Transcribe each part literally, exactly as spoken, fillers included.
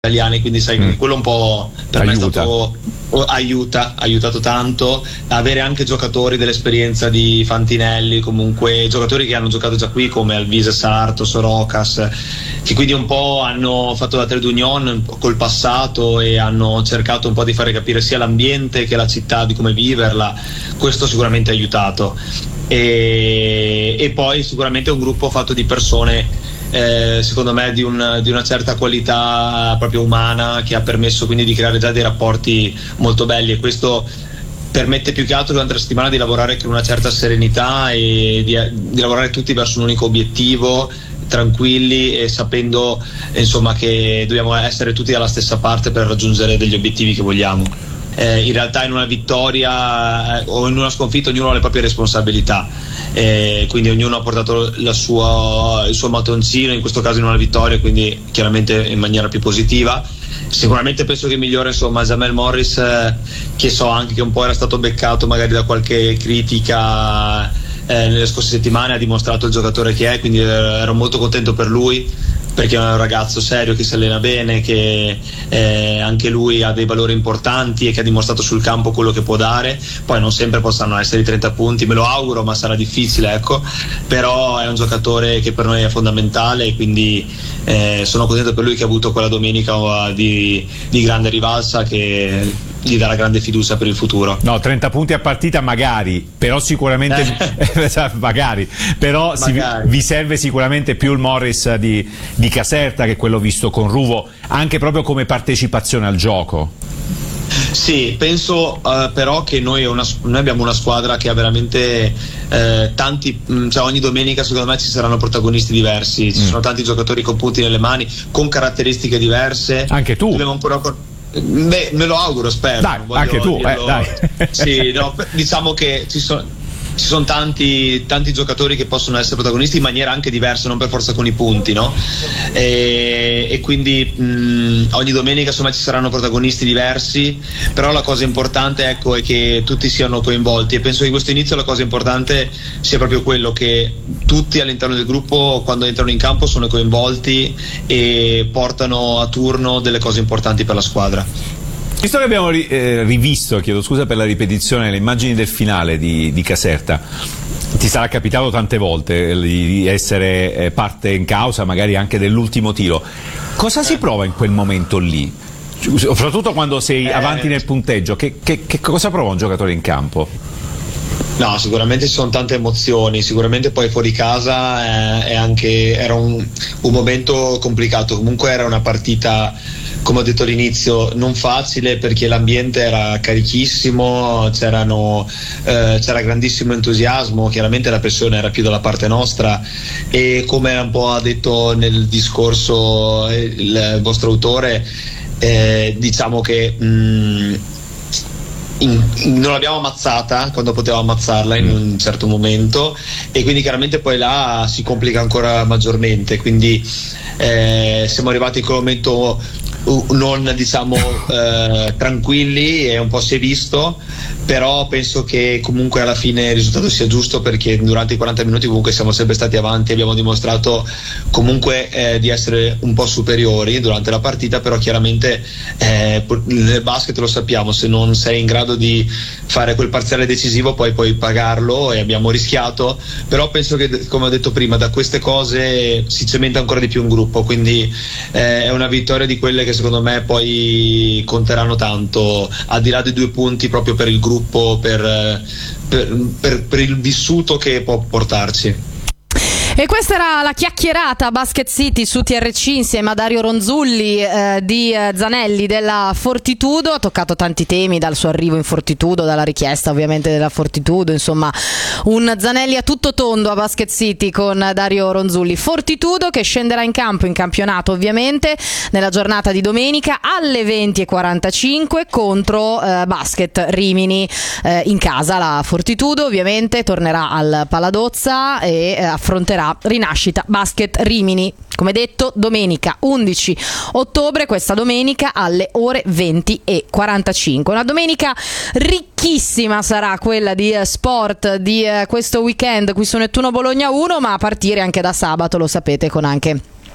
italiani, quindi sai, mm. quello un po' per aiuta. me è stato aiuta, ha aiutato tanto avere anche giocatori dell'esperienza di Fantinelli, comunque giocatori che hanno giocato già qui come Alvise Sarto, Sorocas, che quindi un po' hanno fatto la trade union col passato e hanno cercato un po' di fare capire sia l'ambiente che la città di come viverla. Questo sicuramente ha aiutato, e, e poi sicuramente un gruppo fatto di persone Eh, secondo me di, un, di una certa qualità proprio umana, che ha permesso quindi di creare già dei rapporti molto belli, e questo permette più che altro durante la settimana di lavorare con una certa serenità e di, di lavorare tutti verso un unico obiettivo, tranquilli e sapendo insomma che dobbiamo essere tutti dalla stessa parte per raggiungere degli obiettivi che vogliamo. Eh, in realtà in una vittoria eh, o in una sconfitta ognuno ha le proprie responsabilità, eh, quindi ognuno ha portato la sua, il suo mattoncino, in questo caso in una vittoria, quindi chiaramente in maniera più positiva. Sicuramente penso che migliore insomma Jamel Morris, eh, che so anche che un po' era stato beccato magari da qualche critica eh, nelle scorse settimane, ha dimostrato il giocatore che è, quindi eh, ero molto contento per lui, perché è un ragazzo serio che si allena bene, che eh, anche lui ha dei valori importanti e che ha dimostrato sul campo quello che può dare. Poi non sempre possono essere i trenta punti, me lo auguro, ma sarà difficile, ecco, però è un giocatore che per noi è fondamentale, e quindi eh, sono contento per lui che ha avuto quella domenica di, di grande rivalsa che gli darà grande fiducia per il futuro. No, trenta punti a partita magari, però sicuramente magari, però magari. Si, vi serve sicuramente più il Morris di, di Caserta che quello visto con Ruvo, anche proprio come partecipazione al gioco. Sì, penso uh, però che noi, una, noi abbiamo una squadra che ha veramente eh, tanti, cioè ogni domenica secondo me ci saranno protagonisti diversi, ci mm. sono tanti giocatori con punti nelle mani, con caratteristiche diverse. Anche tu? Dobbiamo ancora... Beh, me lo auguro, spero. Dai, anche tu, eh, dai. Sì, no, diciamo che ci sono ci sono tanti, tanti giocatori che possono essere protagonisti in maniera anche diversa, non per forza con i punti, no? E, e quindi mh, ogni domenica insomma ci saranno protagonisti diversi, però la cosa importante, ecco, è che tutti siano coinvolti, e penso che questo inizio la cosa importante sia proprio quello che tutti all'interno del gruppo quando entrano in campo sono coinvolti e portano a turno delle cose importanti per la squadra. Visto che abbiamo ri, eh, rivisto, chiedo scusa per la ripetizione, le immagini del finale di, di Caserta, ti sarà capitato tante volte di essere eh, parte in causa magari anche dell'ultimo tiro. Cosa si prova in quel momento lì? Soprattutto quando sei eh. avanti nel punteggio, che, che, che cosa prova un giocatore in campo? No, sicuramente ci sono tante emozioni, sicuramente poi fuori casa eh, è anche, era un, un momento complicato, comunque era una partita, come ho detto all'inizio, non facile, perché l'ambiente era carichissimo, c'erano, eh, c'era grandissimo entusiasmo, chiaramente la pressione era più dalla parte nostra, e come un po' ha detto nel discorso il, il vostro autore, eh, diciamo che mh, In, in, non l'abbiamo ammazzata quando potevamo ammazzarla in un certo momento, e quindi chiaramente poi là si complica ancora maggiormente, quindi eh, siamo arrivati in quel momento uh, non diciamo eh, tranquilli, e un po' si è visto, però penso che comunque alla fine il risultato sia giusto, perché durante i quaranta minuti comunque siamo sempre stati avanti, abbiamo dimostrato comunque eh, di essere un po' superiori durante la partita, però chiaramente eh, nel basket lo sappiamo, se non sei in grado di fare quel parziale decisivo poi puoi pagarlo, e abbiamo rischiato, però penso che, come ho detto prima, da queste cose si cementa ancora di più un gruppo, quindi eh, è una vittoria di quelle che secondo me poi conteranno tanto, al di là dei due punti, proprio per il gruppo, per, per, per, per il vissuto che può portarci. E questa era la chiacchierata Basket City su T R C insieme a Dario Ronzulli eh, di eh, Zanelli della Fortitudo. Ha toccato tanti temi, dal suo arrivo in Fortitudo, dalla richiesta ovviamente della Fortitudo, insomma un Zanelli a tutto tondo a Basket City con Dario Ronzulli. Fortitudo che scenderà in campo in campionato ovviamente nella giornata di domenica alle venti e quarantacinque contro eh, Basket Rimini eh, in casa. La Fortitudo ovviamente tornerà al Paladozza e eh, affronterà Rinascita Basket Rimini, come detto domenica undici ottobre, questa domenica alle ore venti e quarantacinque. Una domenica ricchissima sarà quella di sport di eh, questo weekend qui su Nettuno Bologna uno, ma a partire anche da sabato, lo sapete, con anche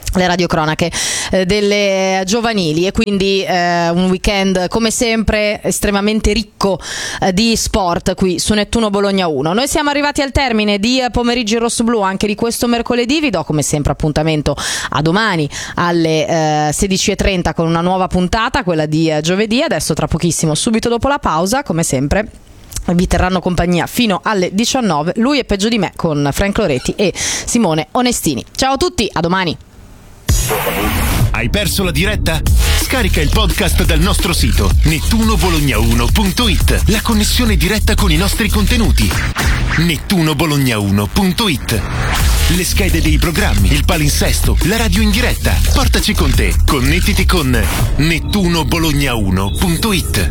le radiocronache eh, delle giovanili, e quindi eh, un weekend come sempre estremamente ricco eh, di sport qui su Nettuno Bologna uno. Noi siamo arrivati al termine di Pomeriggi Rossoblu anche di questo mercoledì. Vi do come sempre appuntamento a domani alle eh, sedici e trenta con una nuova puntata, quella di eh, giovedì. Adesso tra pochissimo, subito dopo la pausa, come sempre vi terranno compagnia fino alle diciannove Lui è peggio di me con Frank Loretti e Simone Onestini. Ciao a tutti, a domani. Hai perso la diretta? Scarica il podcast dal nostro sito nettuno bologna uno punto it. La connessione diretta con i nostri contenuti. nettuno bologna uno punto it. Le schede dei programmi, il palinsesto, la radio in diretta. Portaci con te. Connettiti con nettuno bologna uno punto it.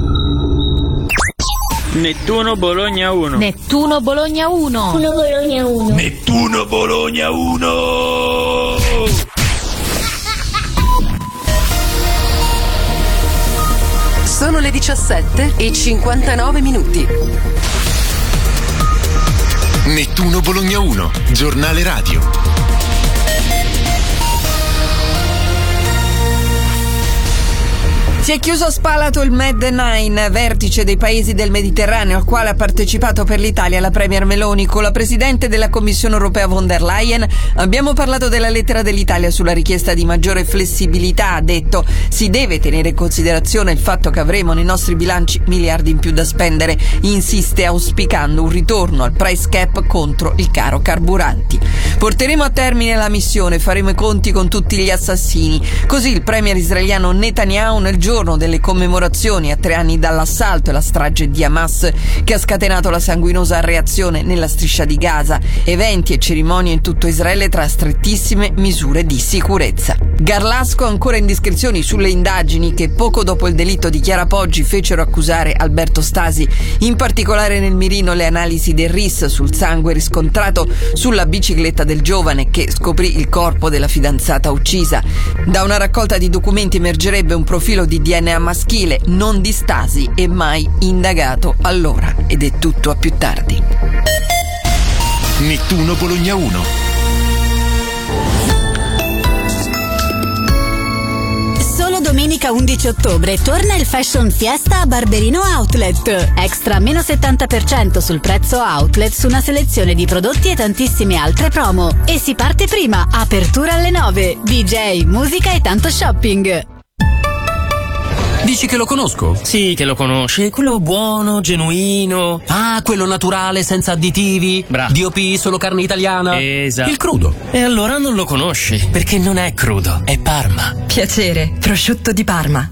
Nettuno Bologna uno. Nettuno Bologna uno. Nettuno Bologna uno. Nettuno Bologna uno. Sono le diciassette e cinquantanove minuti. Nettuno Bologna uno, giornale radio. Si è chiuso a Spalato il Med nove, vertice dei paesi del Mediterraneo, al quale ha partecipato per l'Italia la Premier Meloni. Con la Presidente della Commissione Europea von der Leyen abbiamo parlato della lettera dell'Italia sulla richiesta di maggiore flessibilità. Ha detto: si deve tenere in considerazione il fatto che avremo nei nostri bilanci miliardi in più da spendere. Insiste auspicando un ritorno al price cap contro il caro carburanti. Porteremo a termine la missione, faremo i conti con tutti gli assassini. Così il premier israeliano Netanyahu nel giorno delle commemorazioni a tre anni dall'assalto e la strage di Hamas che ha scatenato la sanguinosa reazione nella striscia di Gaza, eventi e cerimonie in tutto Israele tra strettissime misure di sicurezza. Garlasco ancora indiscrezioni sulle indagini che poco dopo il delitto di Chiara Poggi fecero accusare Alberto Stasi, in particolare nel mirino le analisi del R I S sul sangue riscontrato sulla bicicletta del giovane che scoprì il corpo della fidanzata uccisa. Da una raccolta di documenti emergerebbe un profilo di D N A maschile, non di Stasi, e mai indagato allora, ed è tutto a più tardi. Nettuno Bologna uno. Domenica undici ottobre torna il Fashion Fiesta a Barberino Outlet. Extra meno settanta per cento sul prezzo outlet su una selezione di prodotti e tantissime altre promo. E si parte prima, apertura alle nove. D J, musica e tanto shopping. Dici che lo conosco? Sì, che lo conosci. Quello buono, genuino. Ah, quello naturale, senza additivi. Bravo. D O P, solo carne italiana. Esatto. Il crudo. E allora non lo conosci, perché non è crudo, è Parma. Piacere, prosciutto di Parma.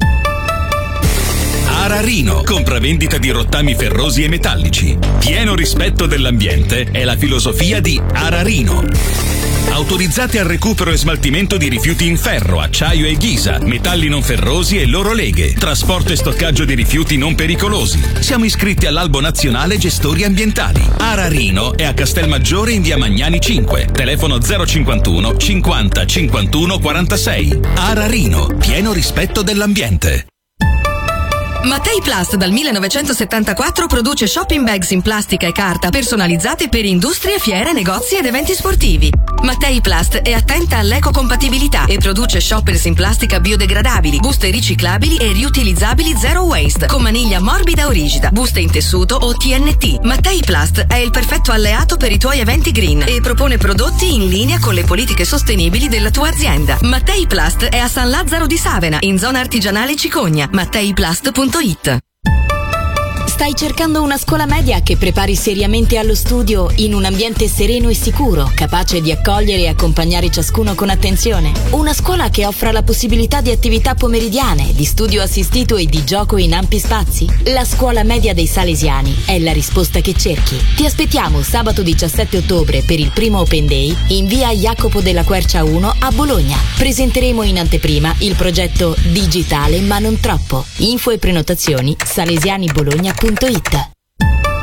Ararino, compravendita di rottami ferrosi e metallici. Pieno rispetto dell'ambiente è la filosofia di Ararino. Autorizzate al recupero e smaltimento di rifiuti in ferro, acciaio e ghisa, metalli non ferrosi e loro leghe, trasporto e stoccaggio di rifiuti non pericolosi. Siamo iscritti all'Albo Nazionale Gestori Ambientali. Ararino è a Castelmaggiore in via Magnani cinque, telefono zero cinquantuno cinquanta cinquantuno quarantasei. Ararino, pieno rispetto dell'ambiente. Mattei Plast dal millenovecentosettantaquattro produce shopping bags in plastica e carta personalizzate per industrie, fiere, negozi ed eventi sportivi. Mattei Plast è attenta all'ecocompatibilità e produce shoppers in plastica biodegradabili, buste riciclabili e riutilizzabili zero waste, con maniglia morbida o rigida, buste in tessuto o T N T. Mattei Plast è il perfetto alleato per i tuoi eventi green e propone prodotti in linea con le politiche sostenibili della tua azienda. Mattei Plast è a San Lazzaro di Savena, in zona artigianale Cicogna. matteiplast punto it. Stai cercando una scuola media che prepari seriamente allo studio in un ambiente sereno e sicuro, capace di accogliere e accompagnare ciascuno con attenzione? Una scuola che offra la possibilità di attività pomeridiane, di studio assistito e di gioco in ampi spazi? La scuola media dei Salesiani è la risposta che cerchi. Ti aspettiamo sabato diciassette ottobre per il primo Open Day in via Jacopo della Quercia uno a Bologna. Presenteremo in anteprima il progetto Digitale ma non troppo. Info e prenotazioni salesianibologna punto it.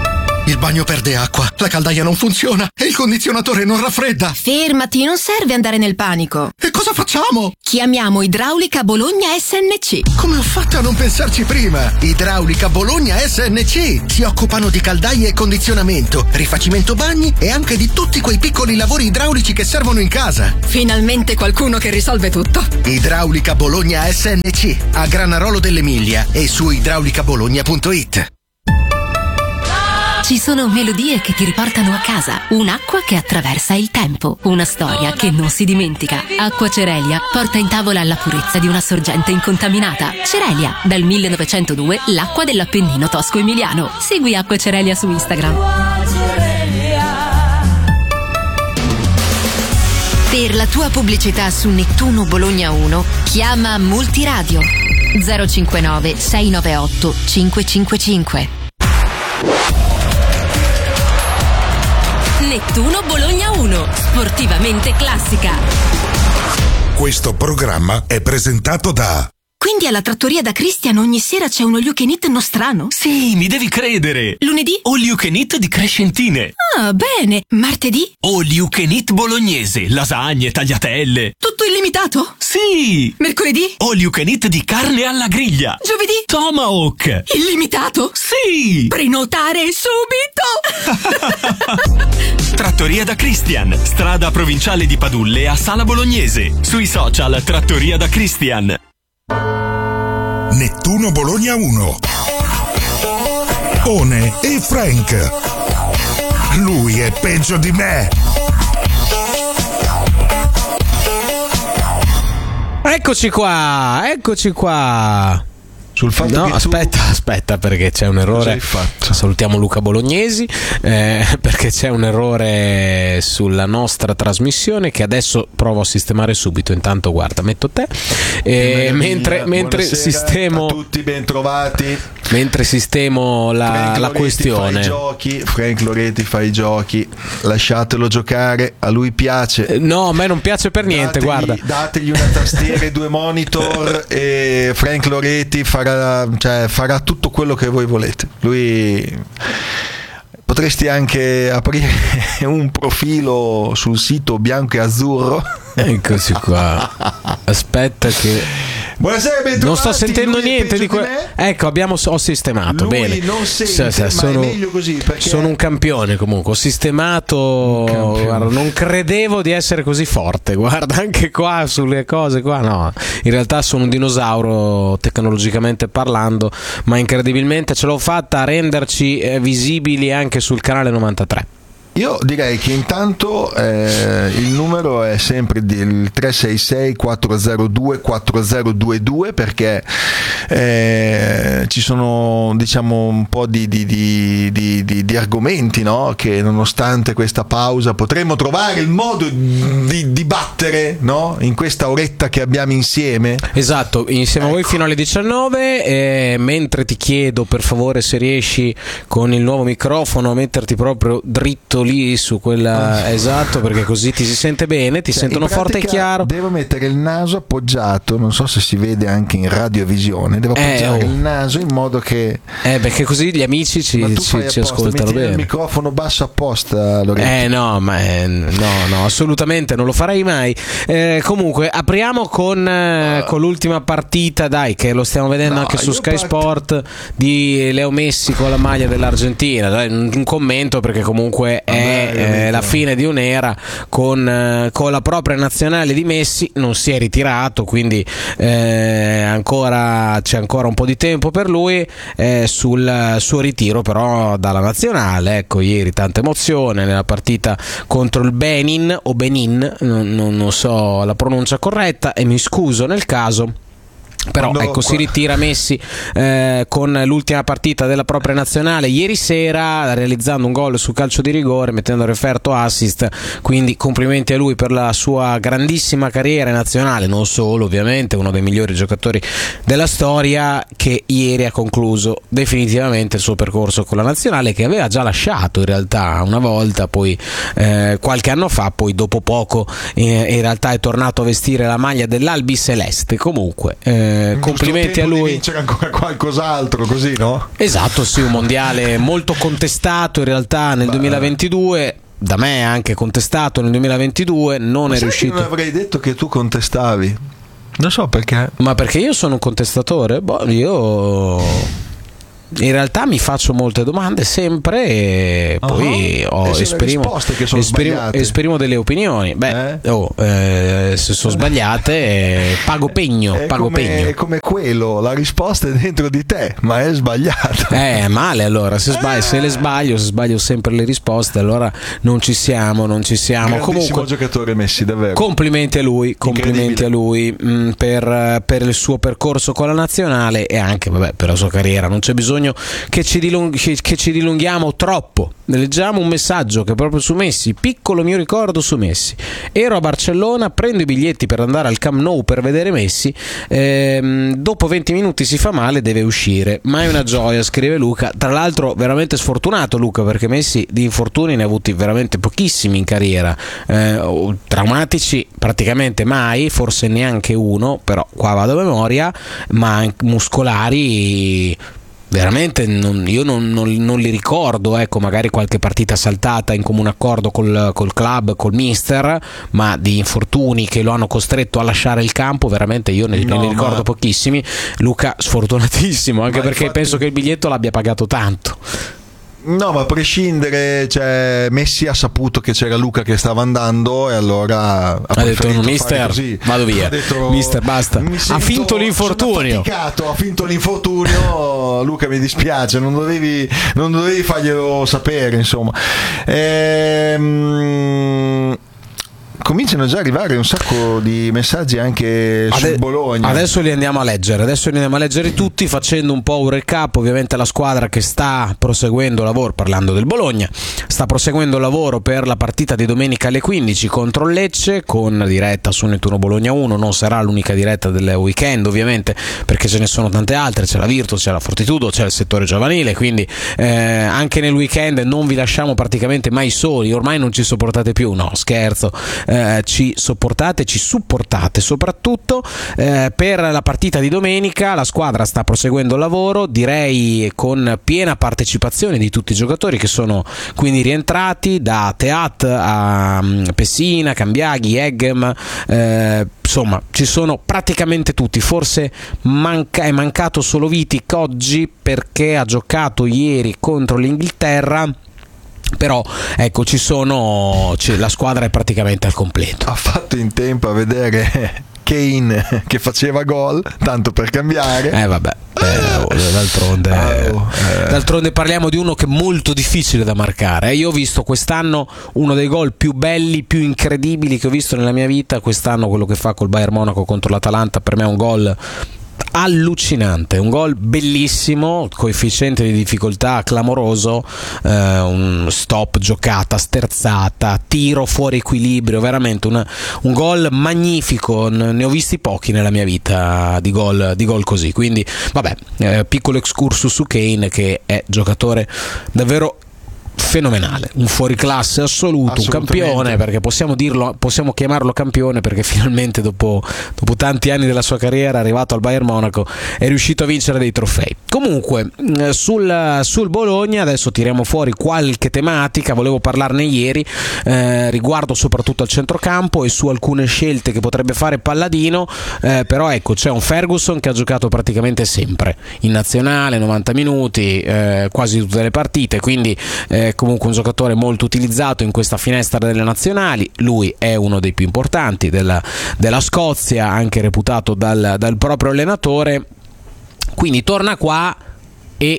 Il bagno perde acqua, la caldaia non funziona e il condizionatore non raffredda. Fermati, non serve andare nel panico. E cosa facciamo? Chiamiamo Idraulica Bologna S N C. Come ho fatto a non pensarci prima? Idraulica Bologna S N C si occupano di caldaie e condizionamento, rifacimento bagni e anche di tutti quei piccoli lavori idraulici che servono in casa. Finalmente qualcuno che risolve tutto. Idraulica Bologna S N C a Granarolo dell'Emilia e su idraulica bologna punto it. Ci sono melodie che ti riportano a casa, un'acqua che attraversa il tempo, una storia che non si dimentica. Acqua Cerelia porta in tavola la purezza di una sorgente incontaminata. Cerelia, dal millenovecentodue l'acqua dell'Appennino tosco-emiliano. Segui Acqua Cerelia su Instagram. Per la tua pubblicità su Nettuno Bologna uno, chiama Multiradio zero cinquantanove sei novantotto cinquecentocinquantacinque. Nettuno Bologna uno, sportivamente classica. Questo programma è presentato da... Quindi alla trattoria da Christian ogni sera c'è un all you can eat nostrano? Sì, mi devi credere. Lunedì? All you can eat di Crescentine. Ah, bene. Martedì? All you can eat bolognese, lasagne, tagliatelle. Tutto illimitato? Sì. Mercoledì? All you can eat di carne alla griglia. Giovedì? Tomahawk. Illimitato? Sì. Prenotare subito! Trattoria da Christian, strada provinciale di Padulle a Sala Bolognese. Sui social Trattoria da Christian. Nettuno Bologna uno. One e Frank. Lui è peggio di me. Eccoci qua, eccoci qua. Sul fatto no, che aspetta, tu... aspetta, perché c'è un errore. Salutiamo Luca Bolognesi, eh, perché c'è un errore sulla nostra trasmissione che adesso provo a sistemare subito. Intanto, guarda, metto te. Eh, mentre mentre sistemo. A tutti ben trovati. Mentre sistemo la, la questione. Fa i giochi, Frank Loretti fa i giochi, lasciatelo giocare, a lui piace. Eh, no, a me non piace per niente, dategli, guarda. Dategli una tastiera e due monitor e Frank Loretti farà, cioè, farà tutto quello che voi volete. Lui potresti anche aprire un profilo sul sito bianco e azzurro. Eccoci qua. Aspetta che buonasera, bentrovati. Non sto sentendo niente di quello. Que- ecco, abbiamo ho sistemato. Lui bene. non sente, S- s- ma sono, è meglio così, perché sono un campione comunque. Ho sistemato. Guarda, non credevo di essere così forte. Guarda, anche qua sulle cose qua. No, in realtà sono un dinosauro tecnologicamente parlando, ma incredibilmente ce l'ho fatta a renderci eh, visibili anche sul canale novantatré. Io direi che intanto eh, il numero è sempre il tre sei sei quattro zero due quattro zero due due, perché eh, ci sono, diciamo, un po' di, di, di, di, di, di argomenti, no? Che nonostante questa pausa potremmo trovare il modo di dibattere, no? In questa oretta che abbiamo insieme. Esatto, insieme ecco. a voi fino alle diciannove, eh, mentre ti chiedo per favore se riesci con il nuovo microfono a metterti proprio dritto lì su quella, esatto, perché così ti si sente bene, ti cioè, sentono forte e chiaro. Devo mettere il naso appoggiato, non so se si vede anche in radiovisione, devo appoggiare eh, oh. il naso in modo che eh perché così gli amici ci, ma tu ci, fai ci apposta, ascoltano metti bene. il microfono basso apposta, Lorenzo. Eh no, ma eh, no, no, assolutamente non lo farei mai. Eh, comunque apriamo con, eh, con l'ultima partita, dai, che lo stiamo vedendo no, anche su Sky part... Sport, di Leo Messi con la maglia dell'Argentina. Dai, un, un commento, perché comunque è eh, la fine di un'era con, eh, con la propria nazionale di Messi. Non si è ritirato, quindi eh, ancora c'è ancora un po' di tempo per lui eh, sul suo ritiro però dalla nazionale. Ecco, ieri tanta emozione nella partita contro il Benin o Benin, non, non, non so la pronuncia corretta e mi scuso nel caso. Però Quando, ecco, si ritira Messi eh, con l'ultima partita della propria nazionale ieri sera, realizzando un gol su calcio di rigore, mettendo referto assist, quindi complimenti a lui per la sua grandissima carriera nazionale, non solo ovviamente, uno dei migliori giocatori della storia, che ieri ha concluso definitivamente il suo percorso con la nazionale, che aveva già lasciato in realtà una volta, poi eh, qualche anno fa, poi dopo poco eh, in realtà è tornato a vestire la maglia dell'Albi Celeste. Comunque eh, eh, complimenti a lui. C'era ancora qualcos'altro così, no? Esatto, sì, un mondiale molto contestato in realtà nel Beh. duemilaventidue. Da me anche contestato nel duemilaventidue, non Ma è riuscito. Non avrei detto che tu contestavi. Non so perché. Ma perché io sono un contestatore? Boh, io in realtà mi faccio molte domande sempre e uh-huh. poi oh, e esprimo, che sono esprimo, esprimo delle opinioni. Beh, eh? Oh, eh, se sono sbagliate eh, pago pegno. È pago come, pegno. È come quello, la risposta è dentro di te, ma è sbagliata. Eh, male allora. Se, sbaglio, eh. se le sbaglio, se sbaglio sempre le risposte, allora non ci siamo, non ci siamo. Comunque, giocatore Messi, davvero. Complimenti a lui, complimenti a lui mh, per, per il suo percorso con la nazionale e anche vabbè, per la sua carriera. Non c'è bisogno Che ci, dilung- che ci dilunghiamo troppo. Leggiamo un messaggio che è proprio su Messi. Piccolo mio ricordo su Messi: ero a Barcellona, prendo i biglietti per andare al Camp Nou per vedere Messi, ehm, dopo venti minuti si fa male, deve uscire, ma è una gioia, scrive Luca. Tra l'altro veramente sfortunato Luca, perché Messi di infortuni ne ha avuti veramente pochissimi in carriera, eh, traumatici praticamente mai, forse neanche uno, però qua vado a memoria, ma muscolari veramente non, io non, non, non li ricordo, ecco, magari qualche partita saltata in comune accordo col, col club, col mister, ma di infortuni che lo hanno costretto a lasciare il campo veramente io ne, no, ne ricordo ma... pochissimi. Luca sfortunatissimo, anche ma perché infatti... penso che il biglietto l'abbia pagato tanto. No, ma a prescindere, cioè, Messi ha saputo che c'era Luca che stava andando e allora ha, ha detto mister vado via, ha detto, mister basta, sento, ha finto l'infortunio ha finto l'infortunio Luca, mi dispiace, non dovevi, non dovevi farglielo sapere, insomma. ehm Cominciano già a arrivare un sacco di messaggi anche sul Ade- Bologna. Adesso li andiamo a leggere, adesso li andiamo a leggere tutti, facendo un po' un recap. Ovviamente la squadra che sta proseguendo il lavoro, parlando del Bologna, sta proseguendo il lavoro per la partita di domenica alle quindici contro il Lecce, con diretta su Nettuno Bologna uno. Non sarà l'unica diretta del weekend ovviamente, perché ce ne sono tante altre, c'è la Virtus, c'è la Fortitudo, c'è il settore giovanile, quindi eh, anche nel weekend non vi lasciamo praticamente mai soli. Ormai non ci sopportate più, no scherzo. Eh, ci sopportate, ci supportate soprattutto. Eh, per la partita di domenica la squadra sta proseguendo il lavoro, direi con piena partecipazione di tutti i giocatori che sono quindi rientrati, da Teat a Pessina, Cambiaghi, Eggem, eh, insomma ci sono praticamente tutti. Forse manca, è mancato solo Vitic oggi perché ha giocato ieri contro l'Inghilterra, però ecco ci sono, c'è, la squadra è praticamente al completo. Ha fatto in tempo a vedere Kane che faceva gol, tanto per cambiare. Eh vabbè, eh, d'altronde, oh, eh. d'altronde parliamo di uno che è molto difficile da marcare. Io ho visto quest'anno uno dei gol più belli, più incredibili che ho visto nella mia vita. Quest'anno quello che fa col Bayern Monaco contro l'Atalanta per me è un gol allucinante, un gol bellissimo, coefficiente di difficoltà clamoroso, eh, un stop, giocata sterzata, tiro fuori equilibrio, veramente una, un gol magnifico. Ne ho visti pochi nella mia vita di gol, di gol così, quindi vabbè, eh, piccolo excursus su Kane, che è giocatore davvero fenomenale, un fuoriclasse assoluto, un campione, perché possiamo dirlo, possiamo chiamarlo campione, perché finalmente dopo, dopo tanti anni della sua carriera, arrivato al Bayern Monaco, è riuscito a vincere dei trofei. Comunque sul, sul Bologna adesso tiriamo fuori qualche tematica. Volevo parlarne ieri, eh, riguardo soprattutto al centrocampo e su alcune scelte che potrebbe fare Palladino, eh, però ecco, c'è un Ferguson che ha giocato praticamente sempre in nazionale, novanta minuti, eh, quasi tutte le partite, quindi eh, comunque un giocatore molto utilizzato in questa finestra delle nazionali. Lui è uno dei più importanti della, della Scozia, anche reputato dal, dal proprio allenatore, quindi torna qua e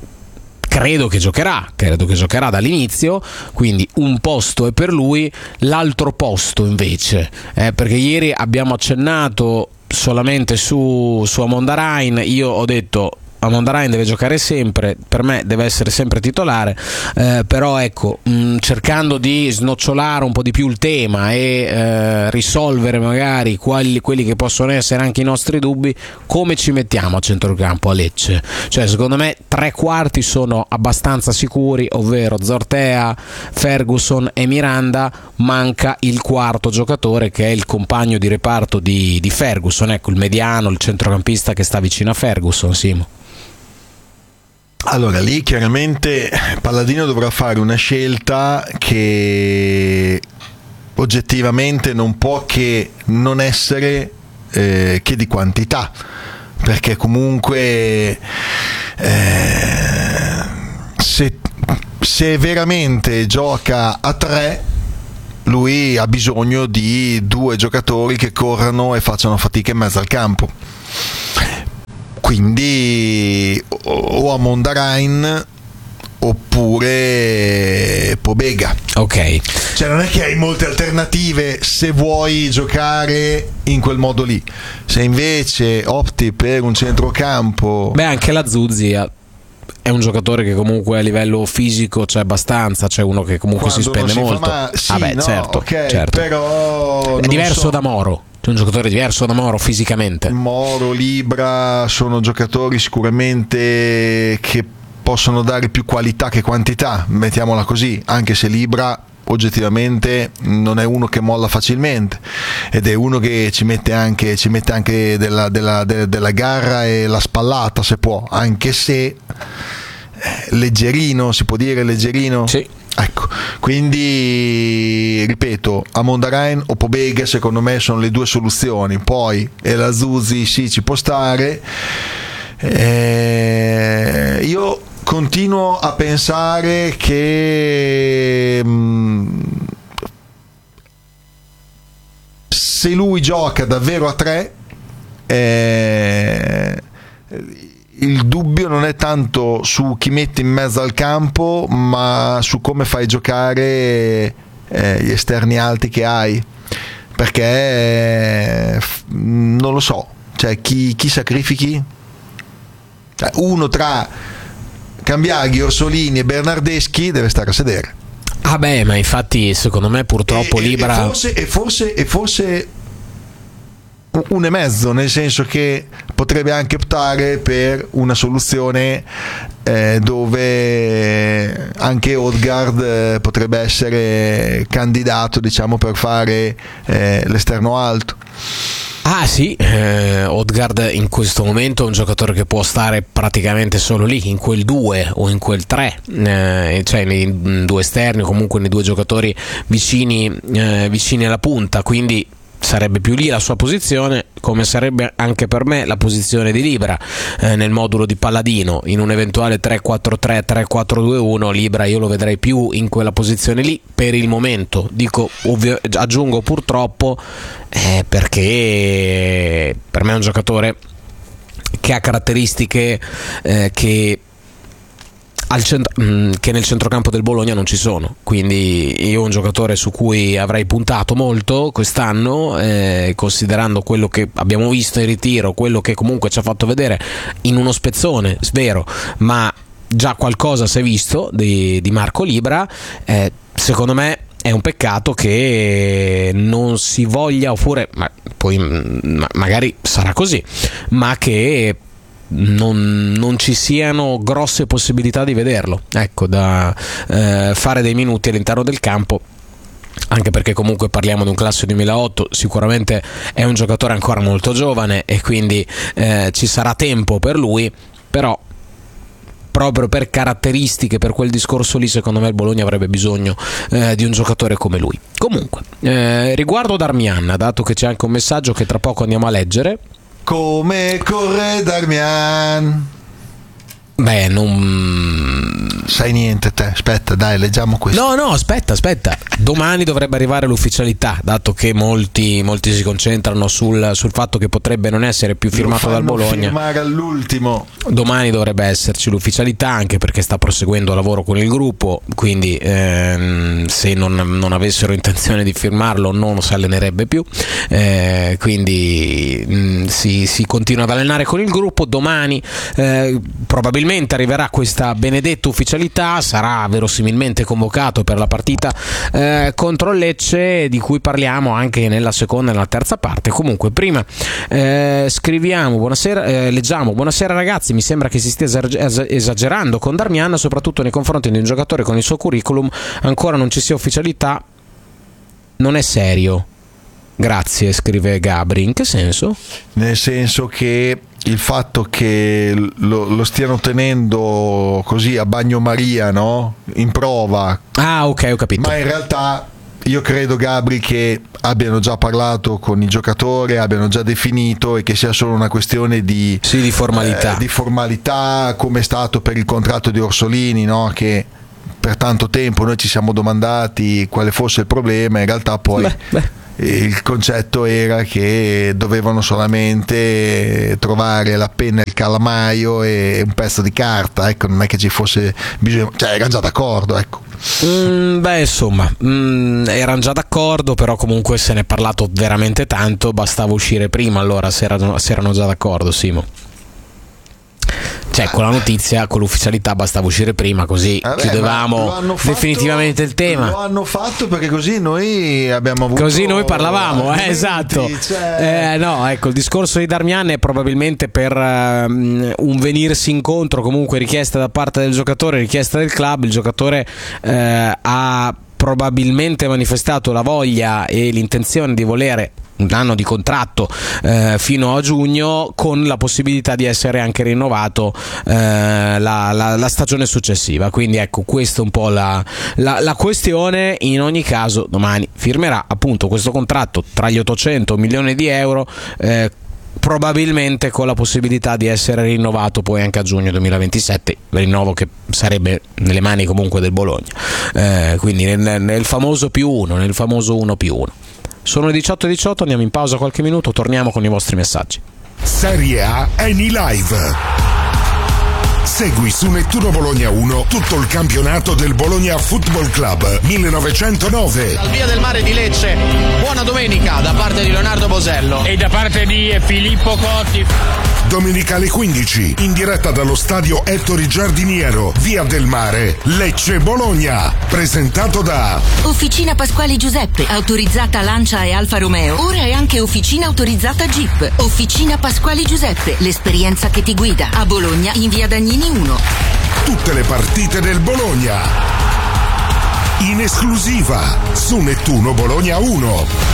credo che giocherà, credo che giocherà dall'inizio, quindi un posto è per lui. L'altro posto invece, eh, perché ieri abbiamo accennato solamente su, su Amon Darain, io ho detto Amondarain deve giocare sempre, per me deve essere sempre titolare, eh, però ecco, mh, cercando di snocciolare un po' di più il tema e eh, risolvere magari quali, quelli che possono essere anche i nostri dubbi, come ci mettiamo a centrocampo a Lecce? Cioè, secondo me tre quarti sono abbastanza sicuri, ovvero Zortea, Ferguson e Miranda. Manca il quarto giocatore, che è il compagno di reparto di, di Ferguson, ecco, il mediano, il centrocampista che sta vicino a Ferguson. Simo. Allora, lì chiaramente Palladino dovrà fare una scelta che oggettivamente non può che non essere eh, che di quantità, perché comunque eh, se, se veramente gioca a tre, lui ha bisogno di due giocatori che corrano e facciano fatica in mezzo al campo, quindi o Amondarain oppure Pobega. Ok, cioè non è che hai molte alternative se vuoi giocare in quel modo lì. Se invece opti per un centrocampo, beh, anche la Zuzia è un giocatore che comunque a livello fisico c'è abbastanza, c'è uno che comunque quando si spende si molto. Ma... Sì, ah beh, no, certo, okay, certo. Però è diverso so. da Moro. È un giocatore diverso da Moro fisicamente. Moro, Libra sono giocatori sicuramente che possono dare più qualità che quantità, mettiamola così, anche se Libra oggettivamente non è uno che molla facilmente ed è uno che ci mette anche, ci mette anche della, della, della, della garra e la spallata se può, anche se leggerino, si può dire leggerino? Sì. Ecco, quindi ripeto, Amondarain o Pobega secondo me sono le due soluzioni. Poi El Azuzi sì, ci può stare. Eh, io continuo a pensare che mh, se lui gioca davvero a tre, eh, il dubbio non è tanto su chi metti in mezzo al campo, ma su come fai giocare eh, gli esterni alti che hai, perché eh, non lo so, cioè chi, chi sacrifichi? Cioè, uno tra Cambiaghi, Orsolini e Bernardeschi deve stare a sedere. Ah beh, ma infatti secondo me purtroppo e, Libra e forse, e forse, e forse un e mezzo, nel senso che potrebbe anche optare per una soluzione eh, dove anche Odegaard eh, potrebbe essere candidato, diciamo, per fare eh, l'esterno alto. Ah sì, eh, Odegaard in questo momento è un giocatore che può stare praticamente solo lì, in quel due o in quel tre, eh, cioè nei due esterni o comunque nei due giocatori vicini, eh, vicini alla punta, quindi sarebbe più lì la sua posizione, come sarebbe anche per me la posizione di Libra eh, nel modulo di Palladino. In un eventuale tre quattro tre, tre quattro due uno Libra io lo vedrei più in quella posizione lì per il momento, dico ovvio, aggiungo purtroppo eh, perché per me è un giocatore che ha caratteristiche eh, che Al centro, che nel centrocampo del Bologna non ci sono, quindi io un giocatore su cui avrei puntato molto quest'anno, eh, considerando quello che abbiamo visto in ritiro, quello che comunque ci ha fatto vedere in uno spezzone, svero, ma già qualcosa si è visto di, di Marco Libra. eh, secondo me è un peccato che non si voglia, oppure ma poi ma, magari sarà così, ma che Non, non ci siano grosse possibilità di vederlo, ecco, da eh, fare dei minuti all'interno del campo, anche perché comunque parliamo di un classe duemilaotto, sicuramente è un giocatore ancora molto giovane e quindi eh, ci sarà tempo per lui, però proprio per caratteristiche, per quel discorso lì, secondo me il Bologna avrebbe bisogno eh, di un giocatore come lui. Comunque eh, riguardo Darmian, dato che c'è anche un messaggio che tra poco andiamo a leggere. Come corre Darmian? Beh, non, sai niente te, aspetta dai, leggiamo questo. No no aspetta aspetta domani dovrebbe arrivare l'ufficialità, dato che molti, molti si concentrano sul, sul fatto che potrebbe non essere più firmato dal Bologna. Firmare all'ultimo. Domani dovrebbe esserci l'ufficialità, anche perché sta proseguendo il lavoro con il gruppo, quindi ehm, se non, non avessero intenzione di firmarlo non si allenerebbe più, eh, quindi mh, si, si continua ad allenare con il gruppo. Domani eh, probabilmente arriverà questa benedetta ufficialità, sarà verosimilmente convocato per la partita eh, contro il Lecce, di cui parliamo anche nella seconda e nella terza parte. Comunque prima eh, scriviamo buonasera, eh, leggiamo buonasera ragazzi, mi sembra che si stia esagerando con Darmian, soprattutto nei confronti di un giocatore con il suo curriculum, ancora non ci sia ufficialità, non è serio. Grazie, scrive Gabri. In che senso? Nel senso che il fatto che lo, lo stiano tenendo così a bagnomaria, no? In prova. Ah, ok, ho capito. Ma in realtà io credo, Gabri, che abbiano già parlato con il giocatore, abbiano già definito, e che sia solo una questione di, sì, di formalità, eh, di formalità, come è stato per il contratto di Orsolini, no? Che per tanto tempo noi ci siamo domandati quale fosse il problema, in realtà poi beh, beh. il concetto era che dovevano solamente trovare la penna, il calamaio e un pezzo di carta, ecco, non è che ci fosse bisogno, cioè erano già d'accordo, ecco. Mm, beh insomma mm, erano già d'accordo, però comunque se ne è parlato veramente tanto, bastava uscire prima allora se erano, se erano già d'accordo, Simo. Cioè con la notizia, con l'ufficialità bastava uscire prima, così Vabbè, chiudevamo fatto, definitivamente il tema. Lo hanno fatto perché così noi abbiamo avuto, così noi parlavamo, eh, esatto. Cioè... Eh, no, ecco, il discorso di Darmian è probabilmente per um, un venirsi incontro, comunque richiesta da parte del giocatore, richiesta del club. Il giocatore eh, ha probabilmente manifestato la voglia e l'intenzione di volere un anno di contratto eh, fino a giugno, con la possibilità di essere anche rinnovato eh, la, la, la stagione successiva. Quindi ecco, questa è un po' la, la, la questione. In ogni caso domani firmerà appunto questo contratto tra gli ottocento e un milione di euro, eh, probabilmente con la possibilità di essere rinnovato poi anche a giugno duemilaventisette, rinnovo che sarebbe nelle mani comunque del Bologna, eh, quindi nel, nel famoso più uno, nel famoso uno più uno. Sono le diciotto e diciotto, andiamo in pausa qualche minuto, torniamo con i vostri messaggi. Serie A Eni Live. Segui su Nettuno Bologna uno tutto il campionato del Bologna Football Club millenovecentonove. Dal Via del Mare di Lecce, buona domenica da parte di Leonardo Bosello e da parte di Filippo Cotti. Domenica alle quindici, in diretta dallo stadio Ettore Giardiniero, Via del Mare, Lecce Bologna. Presentato da Officina Pasquali Giuseppe, autorizzata Lancia e Alfa Romeo. Ora è anche officina autorizzata Jeep. Officina Pasquali Giuseppe, l'esperienza che ti guida. A Bologna in Via Dagnini uno. Tutte le partite del Bologna in esclusiva su Nettuno Bologna uno.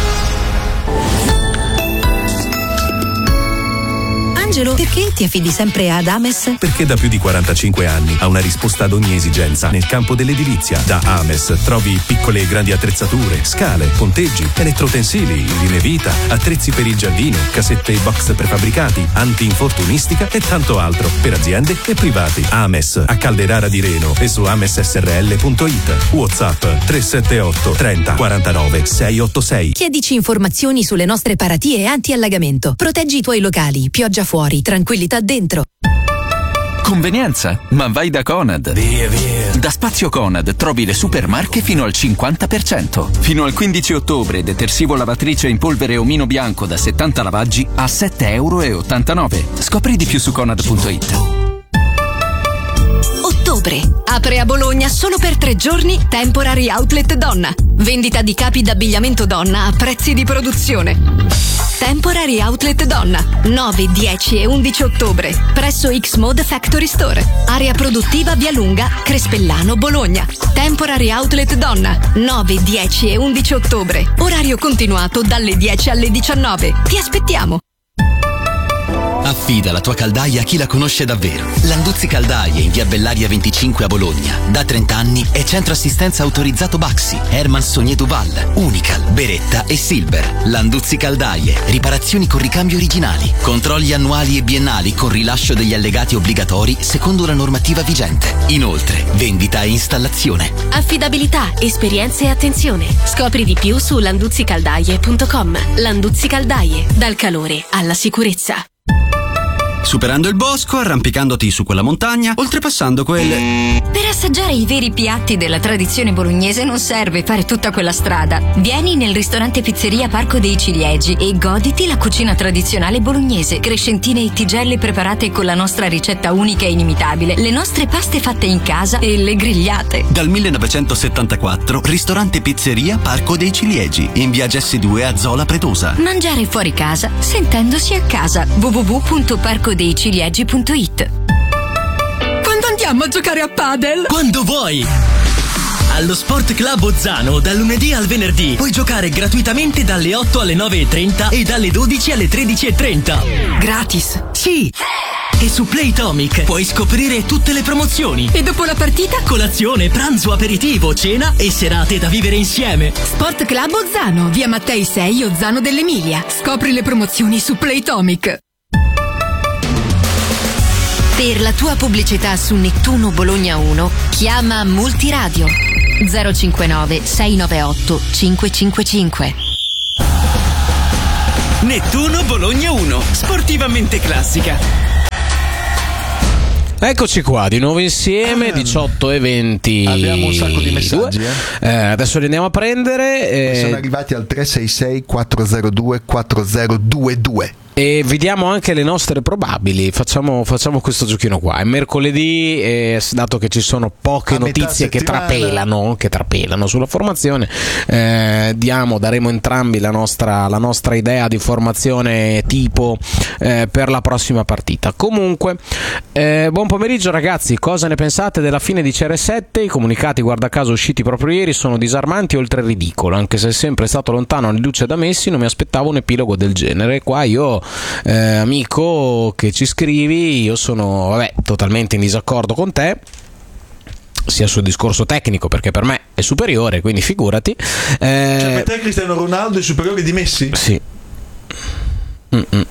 Angelo, perché ti affidi sempre ad Ames? Perché da più di quarantacinque anni ha una risposta ad ogni esigenza nel campo dell'edilizia. Da Ames trovi piccole e grandi attrezzature, scale, ponteggi, elettrotensili, linee vita, attrezzi per il giardino, casette e box prefabbricati, anti-infortunistica e tanto altro per aziende e privati. Ames a Calderara di Reno e su ames s r l punto i t. WhatsApp tre sette otto trenta quarantanove seicentottantasei. Chiedici informazioni sulle nostre paratie anti-allagamento. Proteggi i tuoi locali, pioggia fuori, tranquillità dentro. Convenienza? Ma vai da Conad. Via, via. Da Spazio Conad trovi le supermarche fino al cinquanta per cento. Fino al quindici ottobre, detersivo lavatrice in polvere omino bianco da settanta lavaggi a sette virgola ottantanove euro. Scopri di più su conad punto i t. Ottobre. Apre a Bologna solo per tre giorni Temporary Outlet Donna. Vendita di capi d'abbigliamento donna a prezzi di produzione. Temporary Outlet Donna, nove, dieci e undici ottobre, presso X-Mode Factory Store. Area produttiva Via Lunga, Crespellano, Bologna. Temporary Outlet Donna, nove, dieci e undici ottobre. Orario continuato dalle dieci alle diciannove. Ti aspettiamo. Affida la tua caldaia a chi la conosce davvero. Landuzzi Caldaie in via Bellaria venticinque a Bologna. Da trenta anni è centro assistenza autorizzato Baxi, Herman Sogné Duval, Unical, Beretta e Silver. Landuzzi Caldaie, riparazioni con ricambio originali, controlli annuali e biennali con rilascio degli allegati obbligatori secondo la normativa vigente. Inoltre, vendita e installazione. Affidabilità, esperienza e attenzione. Scopri di più su landuzzi caldaie punto com. Landuzzi Caldaie, dal calore alla sicurezza. Superando il bosco, arrampicandoti su quella montagna, oltrepassando quel... Per assaggiare i veri piatti della tradizione bolognese non serve fare tutta quella strada. Vieni nel ristorante Pizzeria Parco dei Ciliegi e goditi la cucina tradizionale bolognese. Crescentine e tigelle preparate con la nostra ricetta unica e inimitabile, le nostre paste fatte in casa e le grigliate. Dal millenovecentosettantaquattro, ristorante Pizzeria Parco dei Ciliegi, in via Gessi due a Zola Pretosa. Mangiare fuori casa, sentendosi a casa. w w w punto parco dei ciliegi punto it. Quando andiamo a giocare a padel? Quando vuoi! Allo Sport Club Ozzano, dal lunedì al venerdì, puoi giocare gratuitamente dalle otto alle nove e trenta e dalle dodici alle tredici e trenta. Gratis? Sì! E su Playtomic puoi scoprire tutte le promozioni. E dopo la partita? Colazione, pranzo, aperitivo, cena e serate da vivere insieme. Sport Club Ozzano, via Mattei sei, Ozzano dell'Emilia. Scopri le promozioni su Playtomic. Per la tua pubblicità su Nettuno Bologna uno, chiama Multiradio zero cinquantanove sei novantaotto cinquecentocinquantacinque. Nettuno Bologna uno, sportivamente classica. Eccoci qua, di nuovo insieme, diciotto e venti. Abbiamo un sacco di messaggi, eh? Eh, adesso li andiamo a prendere. Eh... Sono arrivati al tre sei sei quattro zero due quattro zero due due. E vediamo anche le nostre probabili. Facciamo, facciamo questo giochino qua. È mercoledì, e dato che ci sono poche a notizie che trapelano, che trapelano sulla formazione, eh, diamo, daremo entrambi la nostra, la nostra idea di formazione tipo eh, per la prossima partita. Comunque, eh, buon pomeriggio ragazzi. Cosa ne pensate della fine di C R sette? I comunicati, guarda caso, usciti proprio ieri sono disarmanti oltre il ridicolo. Anche se è sempre stato lontano anni luce da Messi, non mi aspettavo un epilogo del genere. Qua io Eh, amico che ci scrivi, io sono vabbè, totalmente in disaccordo con te, sia sul discorso tecnico, perché per me è superiore, quindi figurati. eh, Cioè per te Cristiano Ronaldo è superiore di Messi? Sì. Mm-mm.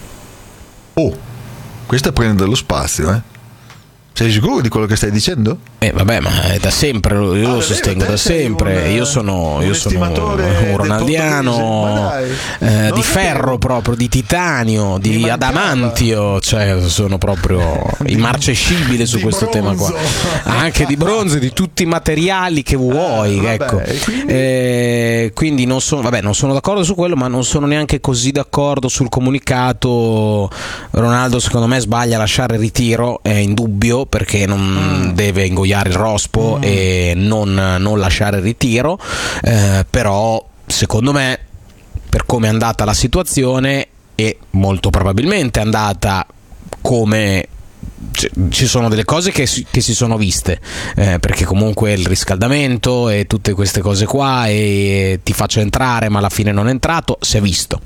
Oh, questa prende dello spazio, eh? Sei sicuro di quello che stai dicendo? Eh vabbè, ma è da sempre, io ah, lo sostengo da sempre. Un, io sono, io sono un ronaldiano eh, di ferro, no, proprio di titanio, di adamantio, cioè sono proprio immarcescibile su questo bronzo. Tema qua. Anche di bronzo, di tutti i materiali che vuoi, ah, ecco. Vabbè, quindi? Eh, quindi non sono, vabbè, non sono d'accordo su quello, ma non sono neanche così d'accordo sul comunicato. Ronaldo secondo me sbaglia a lasciare il ritiro, è indubbio, perché non mm. deve ingoiare il rospo mm. e non, non lasciare il ritiro, eh, però secondo me, per come è andata la situazione, e molto probabilmente è andata come ci sono delle cose che, che si sono viste, eh, perché comunque il riscaldamento e tutte queste cose qua, e ti faccio entrare ma alla fine non è entrato, si è visto.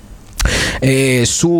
E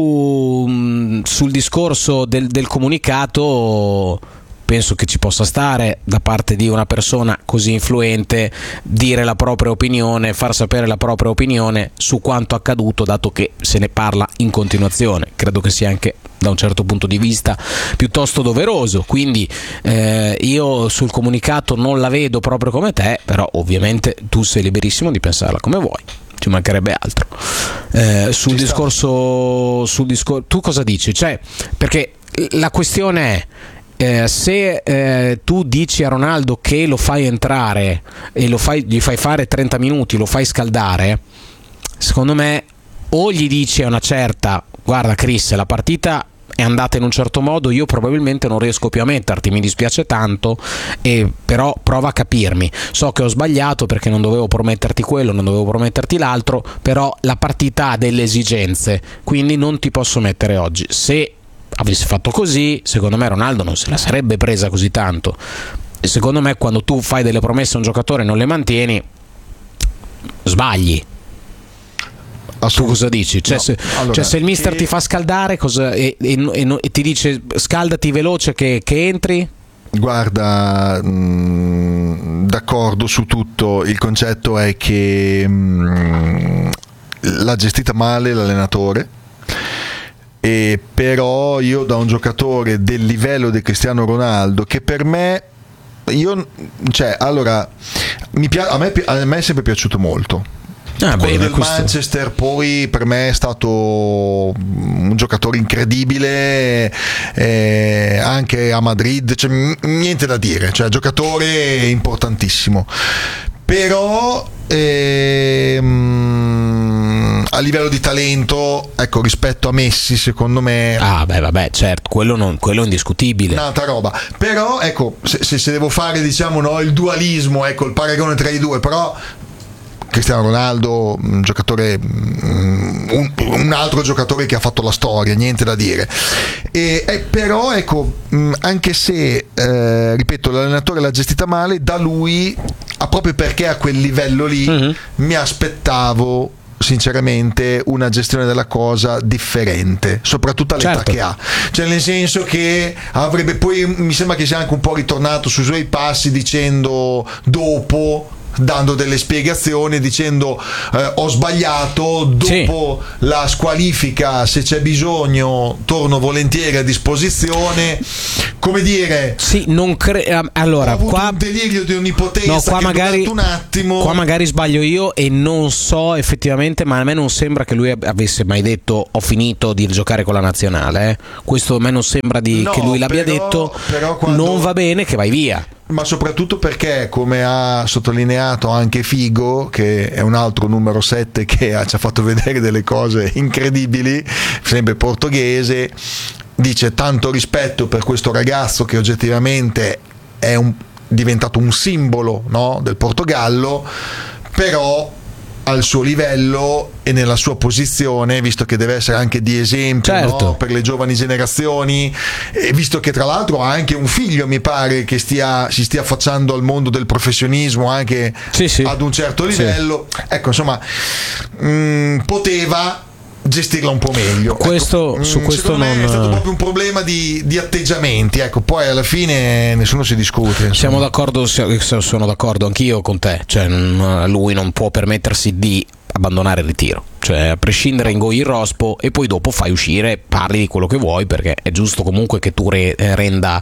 su, sul discorso del, del comunicato, penso che ci possa stare da parte di una persona così influente dire la propria opinione, far sapere la propria opinione su quanto accaduto, dato che se ne parla in continuazione. Credo che sia anche da un certo punto di vista piuttosto doveroso, quindi eh, io sul comunicato non la vedo proprio come te, però ovviamente tu sei liberissimo di pensarla come vuoi, ci mancherebbe altro. Eh, sul ci discorso sul discor- tu cosa dici? Cioè, perché la questione è Eh, se eh, tu dici a Ronaldo che lo fai entrare e lo fai, gli fai fare trenta minuti, lo fai scaldare, secondo me o gli dici a una certa: guarda Chris, la partita è andata in un certo modo, io probabilmente non riesco più a metterti, mi dispiace tanto, e però prova a capirmi, so che ho sbagliato perché non dovevo prometterti quello, non dovevo prometterti l'altro, però la partita ha delle esigenze, quindi non ti posso mettere oggi. Se avessi fatto così, secondo me Ronaldo non se la sarebbe presa così tanto. E secondo me quando tu fai delle promesse a un giocatore e non le mantieni, sbagli. Tu cosa dici? Cioè, No, se, allora, cioè se il mister che- ti fa scaldare cosa, e, e- e- e ti dice scaldati veloce che, che entri? Guarda, mh, d'accordo su tutto, il concetto è che mh, l'ha gestita male l'allenatore, e però io da un giocatore del livello di Cristiano Ronaldo, che per me, io, cioè, allora, mi pia- a, me, a me è sempre piaciuto molto. Ah, Quello bene, del questo- Manchester poi per me è stato un giocatore incredibile, eh, anche a Madrid, cioè, n- niente da dire, cioè giocatore importantissimo, però ehm, a livello di talento, ecco, rispetto a Messi secondo me Ah beh vabbè, certo, quello, non, quello è indiscutibile. un'altra roba. Però ecco, se, se, se devo fare, diciamo, no, il dualismo, ecco, il paragone tra i due, però Cristiano Ronaldo, un giocatore, un, un altro giocatore che ha fatto la storia, niente da dire. E, e però ecco, anche se eh, ripeto, l'allenatore l'ha gestita male, da lui, ah, proprio perché a quel livello lì, mm-hmm. mi aspettavo sinceramente una gestione della cosa differente, soprattutto all'età Certo. che ha, cioè nel senso che avrebbe, poi mi sembra che sia anche un po' ritornato sui suoi passi, dicendo dopo, dando delle spiegazioni, dicendo eh, ho sbagliato, dopo sì. la squalifica, se c'è bisogno torno volentieri a disposizione, come dire, sì, non cre- allora, ho avuto qua un delirio di onnipotenza, no, qua che magari un attimo, qua magari sbaglio io e non so effettivamente, ma a me non sembra che lui avesse mai detto ho finito di giocare con la nazionale, eh. Questo a me non sembra di, no, che lui l'abbia però, detto, però quando... non va bene che vai via. Ma soprattutto perché, come ha sottolineato anche Figo, che è un altro numero sette che ha, ci ha fatto vedere delle cose incredibili, sempre portoghese, dice tanto rispetto per questo ragazzo che oggettivamente è un, diventato un simbolo, no, del Portogallo, però al suo livello e nella sua posizione, visto che deve essere anche di esempio, certo. no? Per le giovani generazioni, e visto che tra l'altro ha anche un figlio, mi pare, che stia, si stia affacciando al mondo del professionismo anche sì, sì. ad un certo livello, sì. Ecco, insomma, mh, poteva gestirla un po' meglio. Questo, ecco, su questo secondo non me è stato proprio un problema di, di atteggiamenti, ecco, poi alla fine nessuno si discute, insomma. Siamo d'accordo, sono d'accordo anch'io con te, cioè lui non può permettersi di abbandonare il ritiro, cioè a prescindere ingoi il rospo e poi dopo fai uscire, parli di quello che vuoi, perché è giusto comunque che tu re, renda,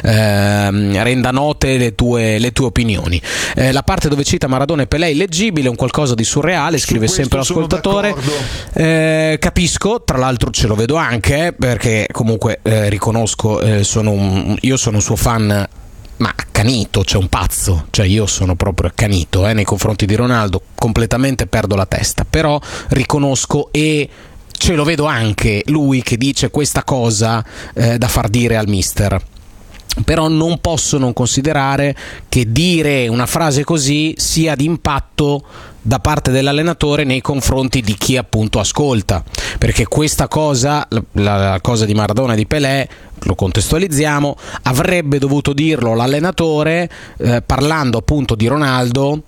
eh, renda note le tue, le tue opinioni. Eh, la parte dove cita Maradona e Pelé è illeggibile, è un qualcosa di surreale, scrive sempre l'ascoltatore. Eh, capisco, tra l'altro ce lo vedo anche, perché comunque eh, riconosco, eh, sono un, io sono un suo fan, ma accanito, cioè un pazzo, cioè io sono proprio accanito eh, nei confronti di Ronaldo, completamente perdo la testa, però riconosco e ce lo vedo anche lui che dice questa cosa eh, da far dire al mister. Però non posso non considerare che dire una frase così sia di impatto da parte dell'allenatore nei confronti di chi appunto ascolta, perché questa cosa, la, la cosa di Maradona e di Pelé, lo contestualizziamo, avrebbe dovuto dirlo l'allenatore eh, parlando appunto di Ronaldo,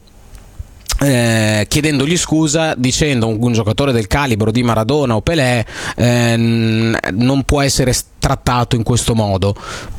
Eh, chiedendogli scusa, dicendo un, un giocatore del calibro di Maradona o Pelé eh, non può essere trattato in questo modo.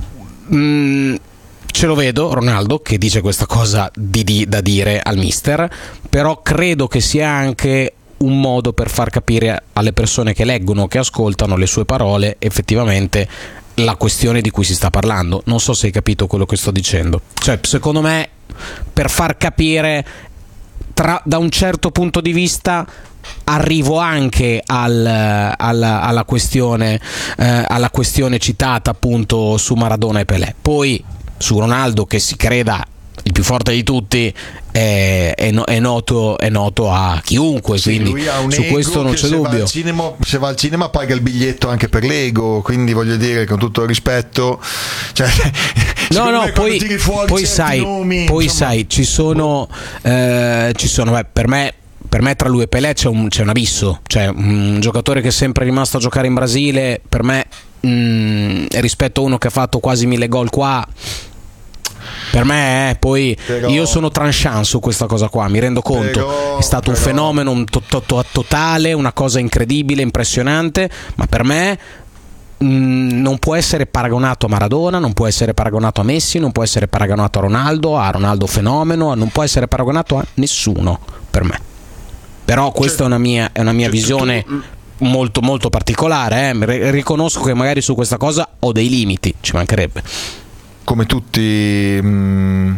Mm, ce lo vedo Ronaldo che dice questa cosa di, di, da dire al mister, però credo che sia anche un modo per far capire alle persone che leggono, che ascoltano le sue parole, effettivamente la questione di cui si sta parlando. Non so se hai capito quello che sto dicendo, cioè secondo me per far capire tra, da un certo punto di vista arrivo anche al, alla, alla questione eh, alla questione citata appunto su Maradona e Pelé. Poi su Ronaldo, che si creda il più forte di tutti, è, è, no, è, noto, è noto a chiunque, sì, quindi lui ha un su ego questo non che c'è se dubbio. Va al cinema, se va al cinema paga il biglietto anche per l'ego, quindi voglio dire, con tutto il rispetto, cioè, no no poi, poi sai nomi, poi insomma, sai ci sono eh, ci sono beh, per me Per me tra lui e Pelé c'è un, c'è un abisso, cioè un giocatore che è sempre rimasto a giocare in Brasile, per me mh, rispetto a uno che ha fatto quasi mille gol qua, Per me, eh, poi Però- io sono tranchant su questa cosa qua, mi rendo conto. Però- è stato un però- fenomeno un to- to- to- totale, una cosa incredibile, impressionante, ma per me mh, non può essere paragonato a Maradona, non può essere paragonato a Messi, non può essere paragonato a Ronaldo, a Ronaldo fenomeno, non può essere paragonato a nessuno per me. Però questa è una mia, è una mia visione molto molto particolare, eh. R- riconosco che magari su questa cosa ho dei limiti, ci mancherebbe. Come tutti. mh,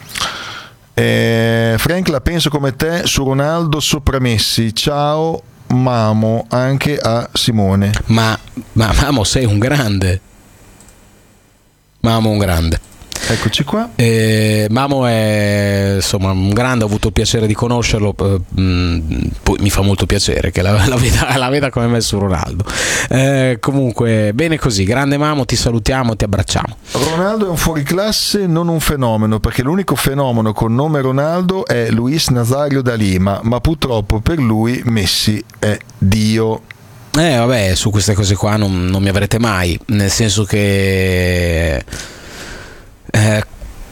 eh, Frank, la penso come te su Ronaldo sopra Messi. Ciao Mamo, anche a Simone. Ma, ma Mamo, sei un grande. Mamo un grande. Eccoci qua. Eh, Mamo è insomma un grande, ho avuto il piacere di conoscerlo, eh, mh, poi mi fa molto piacere che la, la, veda, la veda come me su Ronaldo. Eh, comunque, bene così, grande Mamo, ti salutiamo, ti abbracciamo. Ronaldo è un fuoriclasse, non un fenomeno, perché l'unico fenomeno con nome Ronaldo è Luis Nazario da Lima, ma purtroppo per lui Messi è Dio. Eh vabbè, su queste cose qua non, non mi avrete mai, nel senso che eh,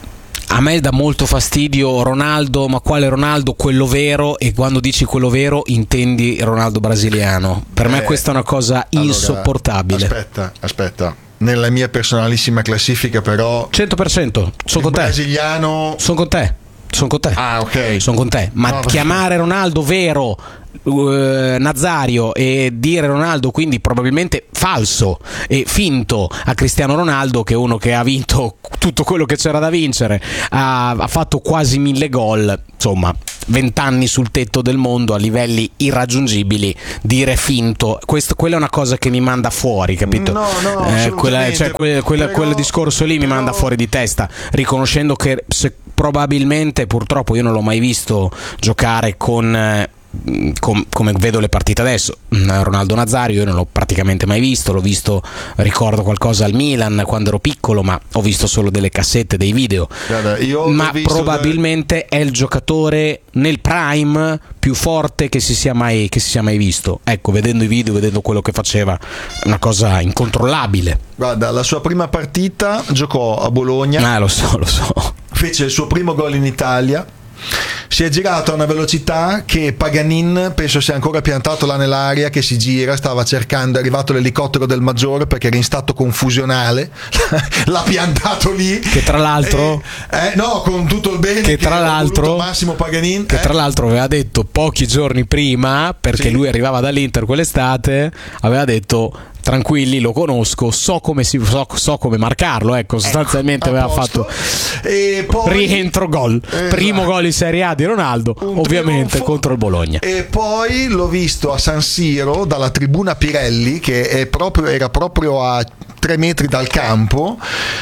a me dà molto fastidio Ronaldo, ma quale Ronaldo? Quello vero, e quando dici quello vero intendi Ronaldo brasiliano. Per me Eh, questa è una cosa allora, insopportabile. Aspetta, aspetta. Nella mia personalissima classifica però cento per cento sono con te. Brasiliano. Sono con te. Sono con te. Ah, ok. Sono con te. Ma No, chiamare Ronaldo vero eh, Nazario e dire Ronaldo quindi probabilmente falso e finto a Cristiano Ronaldo, che è uno che ha vinto tutto quello che c'era da vincere, ha, ha fatto quasi mille gol, insomma vent'anni sul tetto del mondo a livelli irraggiungibili, dire finto, questo, quella è una cosa che mi manda fuori, capito? No, no, eh, quella, cioè, quel, quella, però, quel discorso lì mi però, manda fuori di testa, riconoscendo che se, probabilmente, purtroppo io non l'ho mai visto giocare con eh, Com- come vedo le partite adesso. Ronaldo Nazario io non l'ho praticamente mai visto, l'ho visto, ricordo qualcosa al Milan quando ero piccolo, ma ho visto solo delle cassette, dei video. Guarda, io ho ma visto probabilmente da... è il giocatore nel prime più forte che si sia mai, che si sia mai visto. Ecco, vedendo i video, vedendo quello che faceva, è una cosa incontrollabile. Guarda, la sua prima partita giocò a Bologna. Ah, lo so, lo so. Fece il suo primo gol in Italia. Si è girato a una velocità che Paganin penso sia ancora piantato là nell'aria, che si gira, stava cercando, è arrivato l'elicottero del Maggiore perché era in stato confusionale, l'ha piantato lì, che tra l'altro eh, eh, no, con tutto il bene che tra che l'altro Massimo Paganin, che eh. tra l'altro aveva detto pochi giorni prima, perché sì. lui arrivava dall'Inter quell'estate, aveva detto tranquilli, lo conosco, so come si so, so come marcarlo, ecco, sostanzialmente ecco, aveva fatto e poi, rientro gol, esatto. Primo gol in Serie A di Ronaldo, un ovviamente trionfo. Contro il Bologna. E poi l'ho visto a San Siro dalla tribuna Pirelli, che è proprio, era proprio a tre metri dal campo,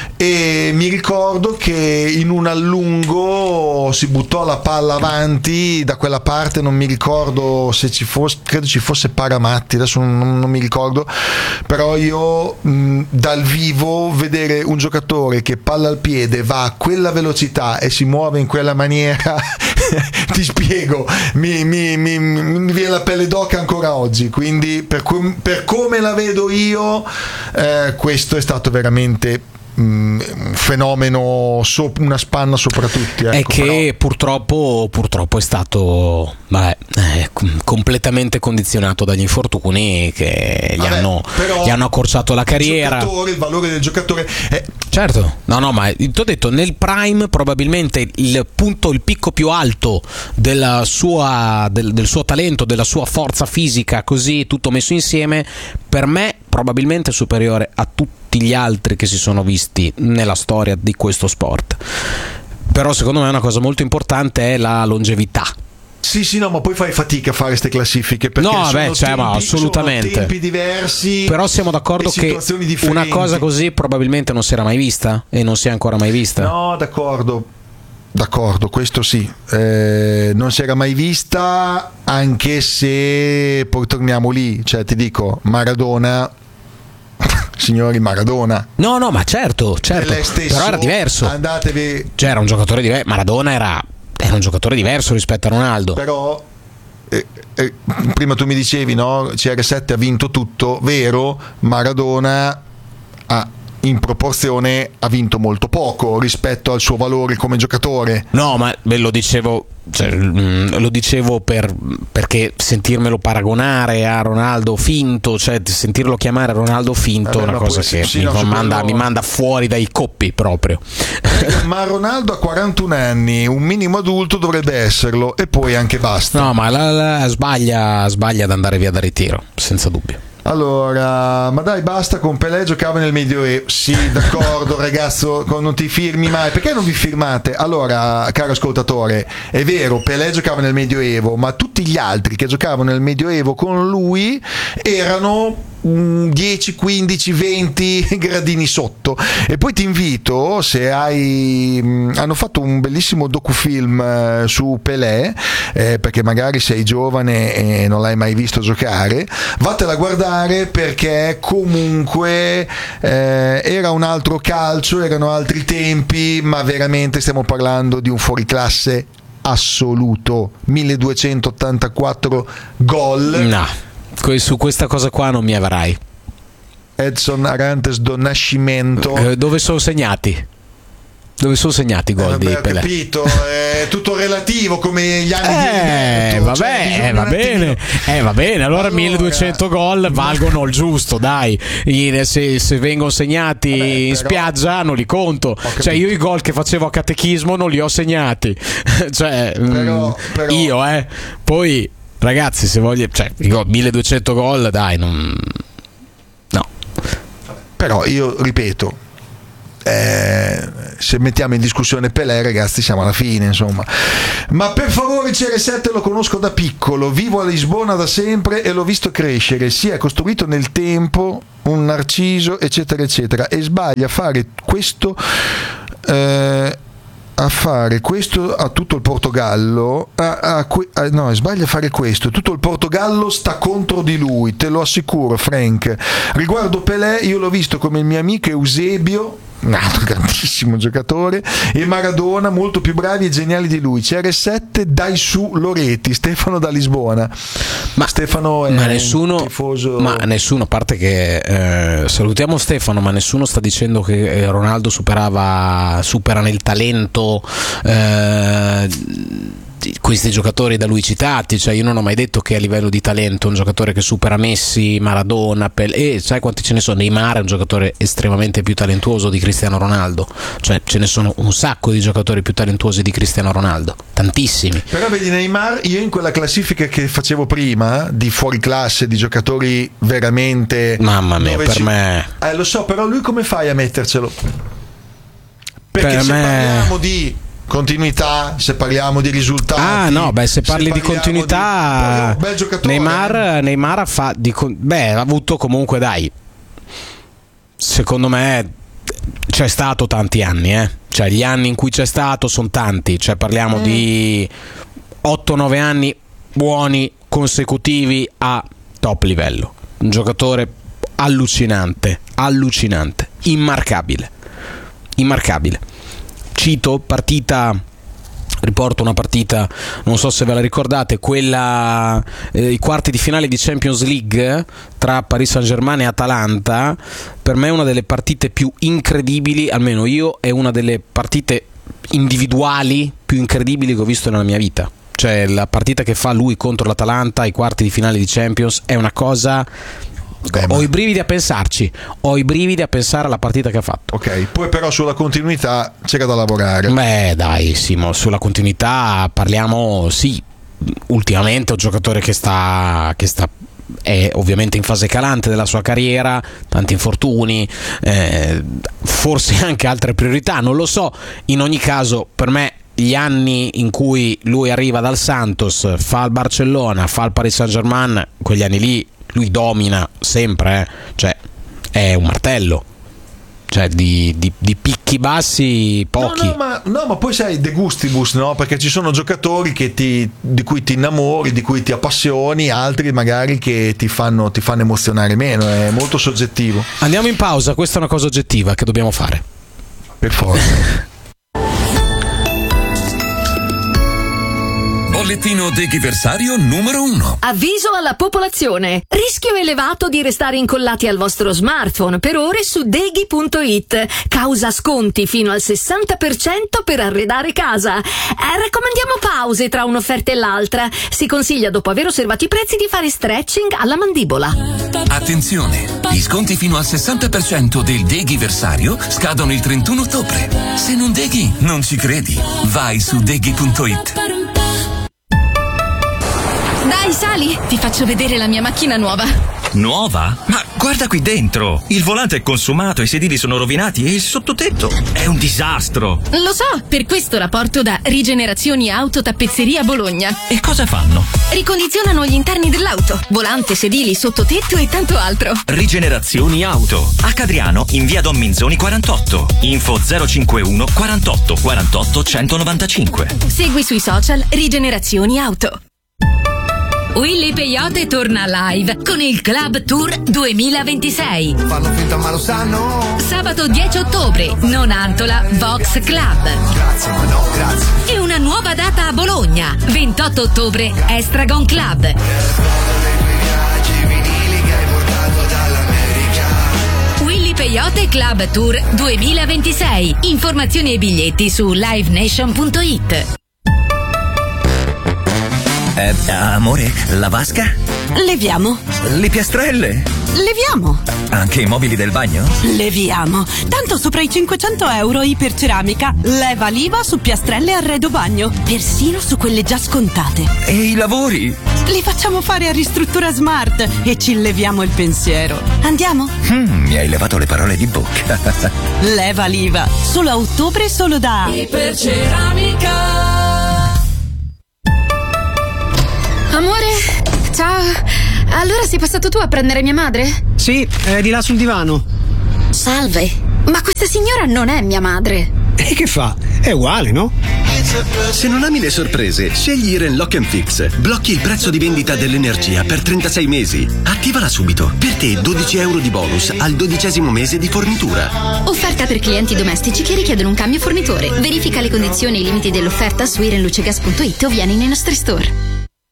e mi ricordo che in un allungo si buttò la palla avanti da quella parte, non mi ricordo se ci fosse, credo ci fosse Paramatti, adesso non, non mi ricordo, però io mh, dal vivo vedere un giocatore che palla al piede va a quella velocità e si muove in quella maniera ti spiego, mi, mi, mi, mi viene la pelle d'oca ancora oggi, quindi per, com- per come la vedo io eh, questo è stato veramente un fenomeno, so, una spanna sopra tutti, ecco, è che però... purtroppo purtroppo è stato vabbè, eh, completamente condizionato dagli infortuni che gli, vabbè, hanno, gli hanno accorciato la carriera. Il, il valore del giocatore è... certo, no no ma ti ho detto, nel prime probabilmente il punto, il picco più alto della sua, del, del suo talento, della sua forza fisica, così tutto messo insieme, per me probabilmente superiore a tutti gli altri che si sono visti nella storia di questo sport. Però secondo me una cosa molto importante è la longevità. Sì, sì, no, ma poi fai fatica a fare queste classifiche perché no, sono, beh, cioè, tempi, ma assolutamente. sono tempi diversi. Però siamo d'accordo che una cosa così probabilmente non si era mai vista e non si è ancora mai vista. No, d'accordo. D'accordo, questo sì, eh, non si era mai vista, anche se poi torniamo lì, cioè ti dico, Maradona, signori, Maradona. No, no, ma certo, certo, stesso, però era diverso. Andatevi. Cioè era un giocatore diverso, Maradona era, era un giocatore diverso rispetto a Ronaldo. Però eh, eh, prima tu mi dicevi, no, C R sette ha vinto tutto, vero, Maradona ha in proporzione ha vinto molto poco rispetto al suo valore come giocatore. No, ma ve lo dicevo, cioè, lo dicevo per, perché sentirmelo paragonare a Ronaldo finto, cioè sentirlo chiamare Ronaldo finto è una cosa che sì, mi, no, manda, quello... mi manda fuori dai coppi proprio. Ma Ronaldo a quarantuno anni, un minimo adulto dovrebbe esserlo, e poi anche basta. No, ma la, la, sbaglia, sbaglia ad andare via da ritiro, senza dubbio. Allora, ma dai, basta, con Pelé giocava nel Medioevo. Sì, d'accordo, ragazzo, non ti firmi mai. Perché non vi firmate? Allora, caro ascoltatore, è vero, Pelé giocava nel Medioevo, ma tutti gli altri che giocavano nel Medioevo con lui erano dieci, quindici, venti gradini sotto. E poi ti invito, se hai hanno fatto un bellissimo docufilm eh, su Pelé, eh, perché magari sei giovane e non l'hai mai visto giocare, vattela a guardare, perché comunque eh, era un altro calcio, erano altri tempi, ma veramente stiamo parlando di un fuoriclasse assoluto. milleduecentottantaquattro gol. No, su questa cosa qua non mi avrai. Edson Arantes do Nascimento. Eh, dove sono segnati? Dove sono segnati i gol eh, di beh, Pelé? Ho capito, è tutto relativo come gli anni eh, di vabbè, cioè, eh, va bene, eh, va bene. Allora, allora milleduecento gol valgono il giusto, dai. Se, se vengono segnati vabbè, in però, spiaggia non li conto. Cioè, io i gol che facevo a catechismo non li ho segnati. Cioè, però, mh, però... io, eh. Poi, ragazzi, se voglio, cioè, milleduecento gol, dai, non. No. Però io ripeto. Eh, se mettiamo in discussione Pelé, ragazzi, siamo alla fine, insomma. Ma per favore, C R sette lo conosco da piccolo, vivo a Lisbona da sempre e l'ho visto crescere, si è costruito nel tempo un narciso, eccetera eccetera, e sbaglia a fare questo eh, a fare questo a tutto il Portogallo a, a, a, no, sbaglia a fare questo tutto il Portogallo sta contro di lui, te lo assicuro, Frank. Riguardo Pelé, io l'ho visto come il mio amico Eusebio, un altro grandissimo giocatore, e Maradona, molto più bravi e geniali di lui. C R sette, dai su Loreti, Stefano da Lisbona. Ma Stefano è ma nessuno, un tifoso. Ma nessuno, a parte che eh, salutiamo Stefano, ma nessuno sta dicendo che Ronaldo superava supera nel talento eh, questi giocatori da lui citati. Cioè, io non ho mai detto che a livello di talento un giocatore che supera Messi, Maradona, Pelé, e sai quanti ce ne sono? Neymar è un giocatore estremamente più talentuoso di Cristiano Ronaldo. Cioè, ce ne sono un sacco di giocatori più talentuosi di Cristiano Ronaldo, tantissimi. Però vedi, Neymar, io in quella classifica che facevo prima di fuori classe, di giocatori veramente, mamma mia, per ci... me eh, lo so, però lui come fai a mettercelo? Perché per se me... parliamo di continuità, se parliamo di risultati, ah no, beh, se parli se di continuità di... Neymar, Neymar ha, fa, di, beh, ha avuto comunque, dai, secondo me c'è stato tanti anni, eh? Cioè gli anni in cui c'è stato sono tanti, cioè parliamo mm. di otto nove anni buoni consecutivi a top livello. Un giocatore allucinante, allucinante, immarcabile, immarcabile. Cito partita, riporto una partita, non so se ve la ricordate, quella eh, i quarti di finale di Champions League tra Paris Saint-Germain e Atalanta. Per me è una delle partite più incredibili, almeno io, è una delle partite individuali più incredibili che ho visto nella mia vita. Cioè, la partita che fa lui contro l'Atalanta ai quarti di finale di Champions è una cosa... Beh, ho ma... i brividi a pensarci, ho i brividi a pensare alla partita che ha fatto. Ok, poi però sulla continuità c'era da lavorare. Beh, dai, Simo, sulla continuità parliamo, sì, ultimamente è un giocatore che sta che sta è ovviamente in fase calante della sua carriera, tanti infortuni, eh, forse anche altre priorità, non lo so. In ogni caso, per me gli anni in cui lui arriva dal Santos, fa il Barcellona, fa il Paris Saint-Germain, quegli anni lì lui domina sempre, eh. Cioè è un martello, cioè di, di, di picchi bassi pochi. No, no, ma, no, ma poi sai, de gustibus, no? Perché ci sono giocatori che ti, di cui ti innamori, di cui ti appassioni, altri magari che ti fanno, ti fanno emozionare meno, è molto soggettivo. Andiamo in pausa, questa è una cosa oggettiva che dobbiamo fare. Per forza. Bollettino deghiversario numero uno. Avviso alla popolazione. Rischio elevato di restare incollati al vostro smartphone per ore su deghi punto it. Causa sconti fino al sessanta per cento per arredare casa. Eh, raccomandiamo pause tra un'offerta e l'altra. Si consiglia, dopo aver osservato i prezzi, di fare stretching alla mandibola. Attenzione, gli sconti fino al sessanta per cento del deghiversario scadono il trentuno ottobre. Se non deghi, non ci credi. Vai su deghi punto it. Dai, sali, ti faccio vedere la mia macchina nuova. Nuova? Ma guarda qui dentro! Il volante è consumato, i sedili sono rovinati e il sottotetto è un disastro. Lo so, per questo la porto da Rigenerazioni Auto Tappezzeria Bologna. E cosa fanno? Ricondizionano gli interni dell'auto, volante, sedili, sottotetto e tanto altro. Rigenerazioni Auto. A Cadriano, in via Don Minzoni quarantotto. Info zero cinquantuno quarantotto quarantotto centonovantacinque. Segui sui social Rigenerazioni Auto. Willy Peyote torna live con il Club Tour duemilaventisei. Fanno finta ma lo sanno. Sabato dieci ottobre, Nonantola Vox Club. Grazie, ma no, grazie. E una nuova data a Bologna, ventotto ottobre, Estragon Club. Willy Peyote Club Tour duemilaventisei. Informazioni e biglietti su live nation punto it. Eh, amore, la vasca? Leviamo. Le piastrelle? Leviamo. Anche i mobili del bagno? Leviamo. Tanto sopra i cinquecento euro Iperceramica leva l'I V A su piastrelle e arredo bagno, persino su quelle già scontate. E i lavori? Li facciamo fare a Ristruttura Smart e ci leviamo il pensiero. Andiamo? Mm, mi hai levato le parole di bocca. Leva l'I V A. Solo a ottobre, solo da Iperceramica. Amore, ciao. Allora sei passato tu a prendere mia madre? Sì, è di là sul divano. Salve, ma questa signora non è mia madre. E che fa? È uguale, no? Se non ami le sorprese, scegli Iren Lock and Fix. Blocchi il prezzo di vendita dell'energia per trentasei mesi. Attivala subito. Per te dodici euro di bonus al dodicesimo mese di fornitura. Offerta per clienti domestici che richiedono un cambio fornitore. Verifica le condizioni e i limiti dell'offerta su irenlucegas punto it o vieni nei nostri store.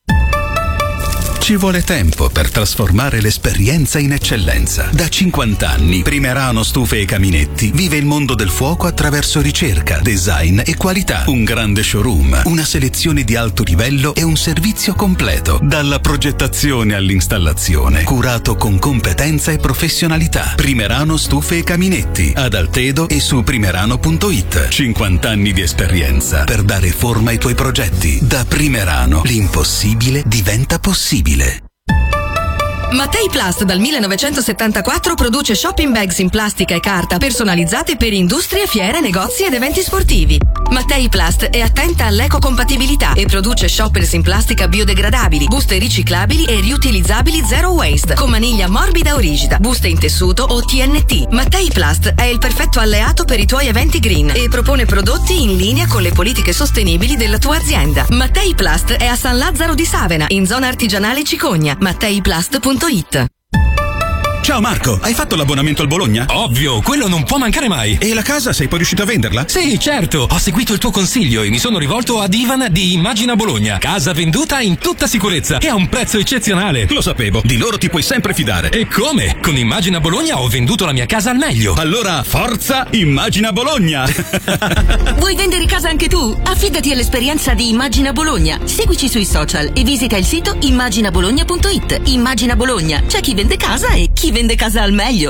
Ci vuole tempo per trasformare l'esperienza in eccellenza. Da cinquanta anni, Primerano Stufe e Caminetti vive il mondo del fuoco attraverso ricerca, design e qualità. Un grande showroom, una selezione di alto livello e un servizio completo. Dalla progettazione all'installazione, curato con competenza e professionalità. Primerano Stufe e Caminetti, ad Altedo e su primerano punto it. cinquanta anni di esperienza per dare forma ai tuoi progetti. Da Primerano, l'impossibile diventa possibile. Mattei Plast dal millenovecentosettantaquattro produce shopping bags in plastica e carta personalizzate per industrie, fiere, negozi ed eventi sportivi. Mattei Plast è attenta all'ecocompatibilità e produce shoppers in plastica biodegradabili, buste riciclabili e riutilizzabili zero waste, con maniglia morbida o rigida, buste in tessuto o T N T. Mattei Plast è il perfetto alleato per i tuoi eventi green e propone prodotti in linea con le politiche sostenibili della tua azienda. Mattei Plast è a San Lazzaro di Savena, in zona artigianale Cicogna. mattei plast punto it. Ciao Marco, hai fatto l'abbonamento al Bologna? Ovvio, quello non può mancare mai. E la casa sei poi riuscito a venderla? Sì, certo, ho seguito il tuo consiglio e mi sono rivolto ad Ivan di Immagina Bologna. Casa venduta in tutta sicurezza e a un prezzo eccezionale. Lo sapevo, di loro ti puoi sempre fidare. E come? Con Immagina Bologna ho venduto la mia casa al meglio. Allora, forza Immagina Bologna! Vuoi vendere casa anche tu? Affidati all'esperienza di Immagina Bologna. Seguici sui social e visita il sito immagina bologna punto it. Immagina Bologna, c'è chi vende casa e chi vende casa al meglio.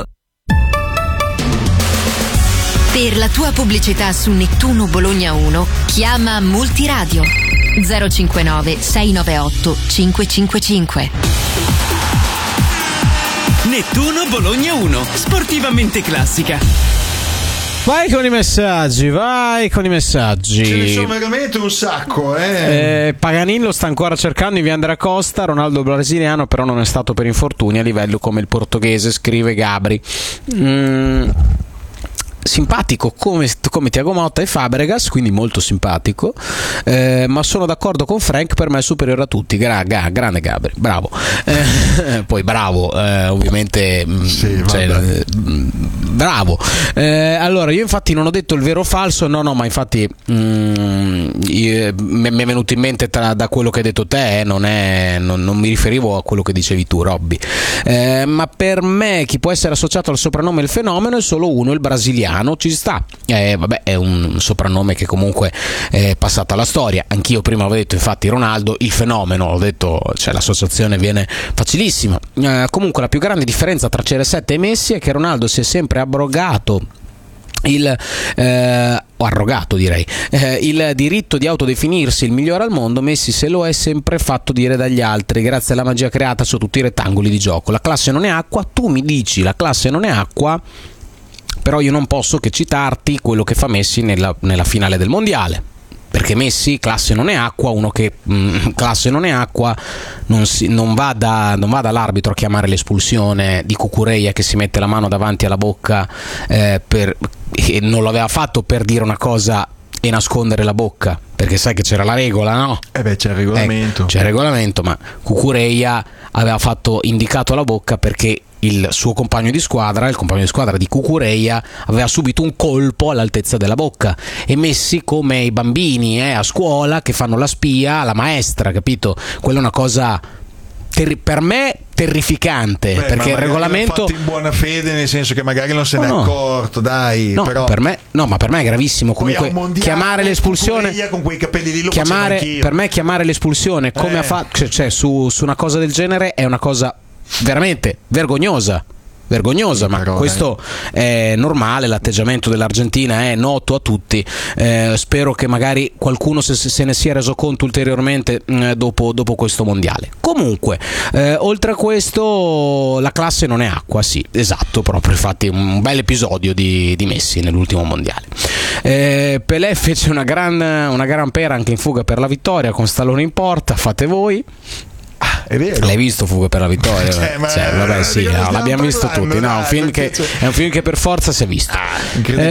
Per la tua pubblicità su Nettuno Bologna uno, chiama Multiradio zero cinquantanove sei nove otto cinque cinque cinque. Nettuno Bologna uno, sportivamente classica. Vai con i messaggi, vai con i messaggi. Ce ne sono veramente un sacco, eh. eh Paganin lo sta ancora cercando in via Andrea Costa. Ronaldo brasiliano però non è stato per infortuni a livello come il portoghese, scrive Gabri. Mm. Simpatico come, come Thiago Motta e Fabregas, quindi molto simpatico, eh, ma sono d'accordo con Frank, per me è superiore a tutti. Gra, gra, grande Gabri, bravo. Eh, poi bravo, eh, ovviamente, sì, cioè, bravo. Eh, allora, io infatti non ho detto il vero o falso, no, no, ma infatti mm, io, mi è venuto in mente tra, da quello che hai detto te, eh, non, è, non, non mi riferivo a quello che dicevi tu, Robby. Eh, ma per me chi può essere associato al soprannome Il Fenomeno è solo uno, il brasiliano, ci sta. Eh, vabbè, è un soprannome che comunque è passato alla storia. Anch'io prima avevo detto infatti Ronaldo, Il Fenomeno, ho detto, cioè l'associazione viene facilissima. Eh, comunque la più grande differenza tra C R sette e Messi è che Ronaldo si è sempre abrogato il eh, o arrogato direi eh, il diritto di autodefinirsi il migliore al mondo. Messi se lo è sempre fatto dire dagli altri grazie alla magia creata su tutti i rettangoli di gioco. La classe non è acqua, tu mi dici la classe non è acqua, però io non posso che citarti quello che fa Messi nella, nella finale del mondiale, perché Messi classe non è acqua, uno che mh, classe non è acqua non, si, non, va da, non va dall'arbitro a chiamare l'espulsione di Cucurella che si mette la mano davanti alla bocca eh, per, e non lo aveva fatto per dire una cosa e nascondere la bocca, perché sai che c'era la regola, no? Eh beh, c'è il regolamento. Eh, c'è il regolamento, ma Cucurella aveva fatto indicato la bocca perché il suo compagno di squadra, il compagno di squadra di Cucurella, aveva subito un colpo all'altezza della bocca. E Messi come i bambini eh, a scuola che fanno la spia alla maestra, capito? Quella è una cosa ter- per me terrificante. Beh, perché il regolamento l'ha fatto in buona fede, nel senso che magari non se n'è no, no. accorto, dai. No, però... per me, no, ma per me è gravissimo. Comunque chiamare l'espulsione con quei capelli lì lo chiamare, per me chiamare l'espulsione come eh. ha fatto, cioè, cioè su, su una cosa del genere è una cosa veramente vergognosa. Vergognosa, ma però, questo eh. è normale, l'atteggiamento dell'Argentina è noto a tutti. Eh, spero che magari qualcuno se, se ne sia reso conto ulteriormente eh, dopo, dopo questo mondiale. Comunque, eh, oltre a questo, la classe non è acqua, sì, esatto, proprio. Infatti, un bel episodio di, di Messi nell'ultimo mondiale. Eh, Pelé fece una gran, una gran pera anche in fuga per la vittoria con Stallone in porta, fate voi. È vero. L'hai visto Fuga per la vittoria? Cioè, ma cioè, vabbè, sì, no, l'abbiamo visto tutti. No, dai, un film che, è un film che per forza si è visto. Ah, eh,